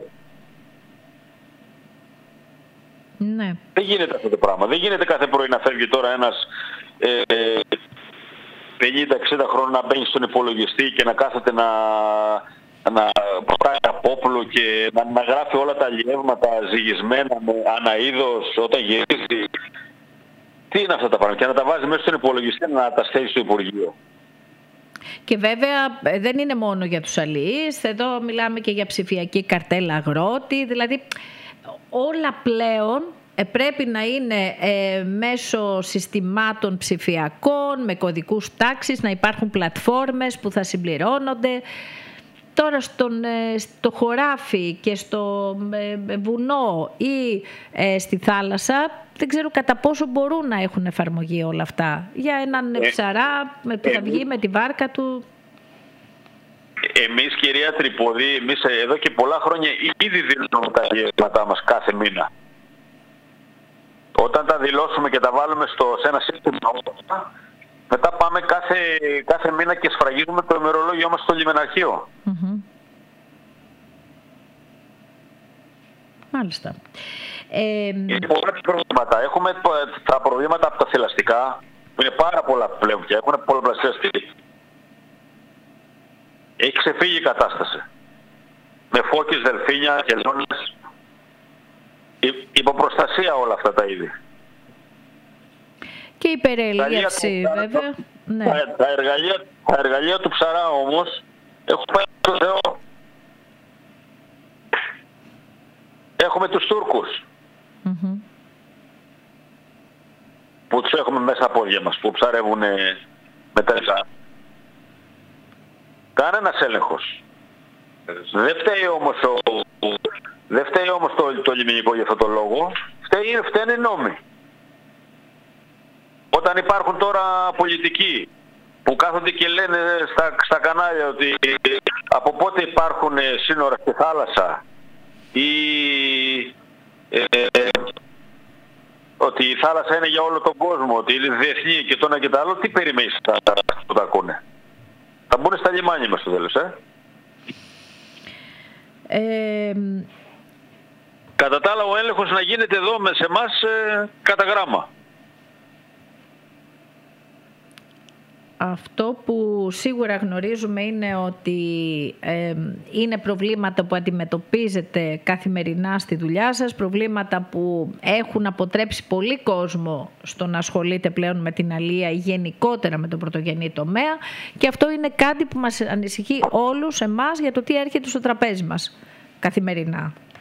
Speaker 1: Ναι.
Speaker 6: Δεν γίνεται αυτό το πράγμα. Δεν γίνεται κάθε πρωί να φεύγει τώρα ένας ε, πενήντα εξήντα χρόνων να μπαίνει στον υπολογιστή και να κάθεται να, να πράει απόπλο και να, να γράφει όλα τα αλλιεύματα ζυγισμένα με αναείδος όταν γυρίζει. Τι είναι αυτά τα πράγματα και να τα βάζει μέσα στον υπολογιστή να τα στέλνει στο Υπουργείο.
Speaker 1: Και βέβαια δεν είναι μόνο για τους αλληλείς, εδώ μιλάμε και για ψηφιακή καρτέλα αγρότη, δηλαδή όλα πλέον πρέπει να είναι ε, μέσω συστημάτων ψηφιακών, με κωδικούς τάξης, να υπάρχουν πλατφόρμες που θα συμπληρώνονται. Τώρα στον, στο χωράφι και στο βουνό ή ε, στη θάλασσα δεν ξέρω κατά πόσο μπορούν να έχουν εφαρμογή όλα αυτά. Για έναν ε, ψαρά που θα βγει με τη βάρκα του.
Speaker 6: Εμείς, κυρία Τρυπώδη, εμείς εδώ και πολλά χρόνια ήδη δηλώνουμε τα αλλιεύματά μας κάθε μήνα. Όταν τα δηλώσουμε και τα βάλουμε στο, σε ένα σύστημα, μετά πάμε κάθε, κάθε μήνα και σφραγίζουμε το ημερολόγιο μας στο λιμεναρχείο.
Speaker 1: Mm-hmm. Μάλιστα. Ε,
Speaker 6: είναι πολλά προβλήματα. Έχουμε τα προβλήματα από τα θηλαστικά, που είναι πάρα πολλά πλέον και έχουν πολλαπλασιαστεί. Έχει ξεφύγει η κατάσταση. Με φώκες, δελφίνια, χελώνες. Υποπροστασία όλα αυτά τα είδη.
Speaker 1: Και η υπερελίευση βέβαια. Ναι.
Speaker 6: Τα, τα, εργαλεία, τα εργαλεία του ψαρά όμως έχουν πάει στο Θεό. Έχουμε τους Τούρκους.
Speaker 1: Mm-hmm.
Speaker 6: Που τους έχουμε μέσα από πόδια μας, που ψαρεύουν με τα λεφτά. Κανένας έλεγχος. Δεν φταίει όμως, ο, δεν φταίει όμως το, το λιμενικό για αυτό το λόγο. Φταίει, φταίνε νόμοι. Όταν υπάρχουν τώρα πολιτικοί που κάθονται και λένε στα, στα κανάλια ότι από πότε υπάρχουν σύνορα στη θάλασσα ή ε, ότι η θάλασσα είναι για όλο τον κόσμο, ότι είναι διεθνή και το ένα και το άλλο, τι περιμένεις να το τα ακούνε? Θα μπουν στα λιμάνια μας στο τέλος, ε?
Speaker 1: ε...
Speaker 6: Κατά τα άλλα ο έλεγχος να γίνεται εδώ με σε εμάς ε, κατά γράμμα.
Speaker 1: Αυτό που σίγουρα γνωρίζουμε είναι ότι ε, είναι προβλήματα που αντιμετωπίζετε καθημερινά στη δουλειά σας, προβλήματα που έχουν αποτρέψει πολύ κόσμο στο να ασχολείται πλέον με την αλεία ή γενικότερα με τον πρωτογενή τομέα, και αυτό είναι κάτι που μας ανησυχεί όλους εμάς για το τι έρχεται στο τραπέζι μας καθημερινά.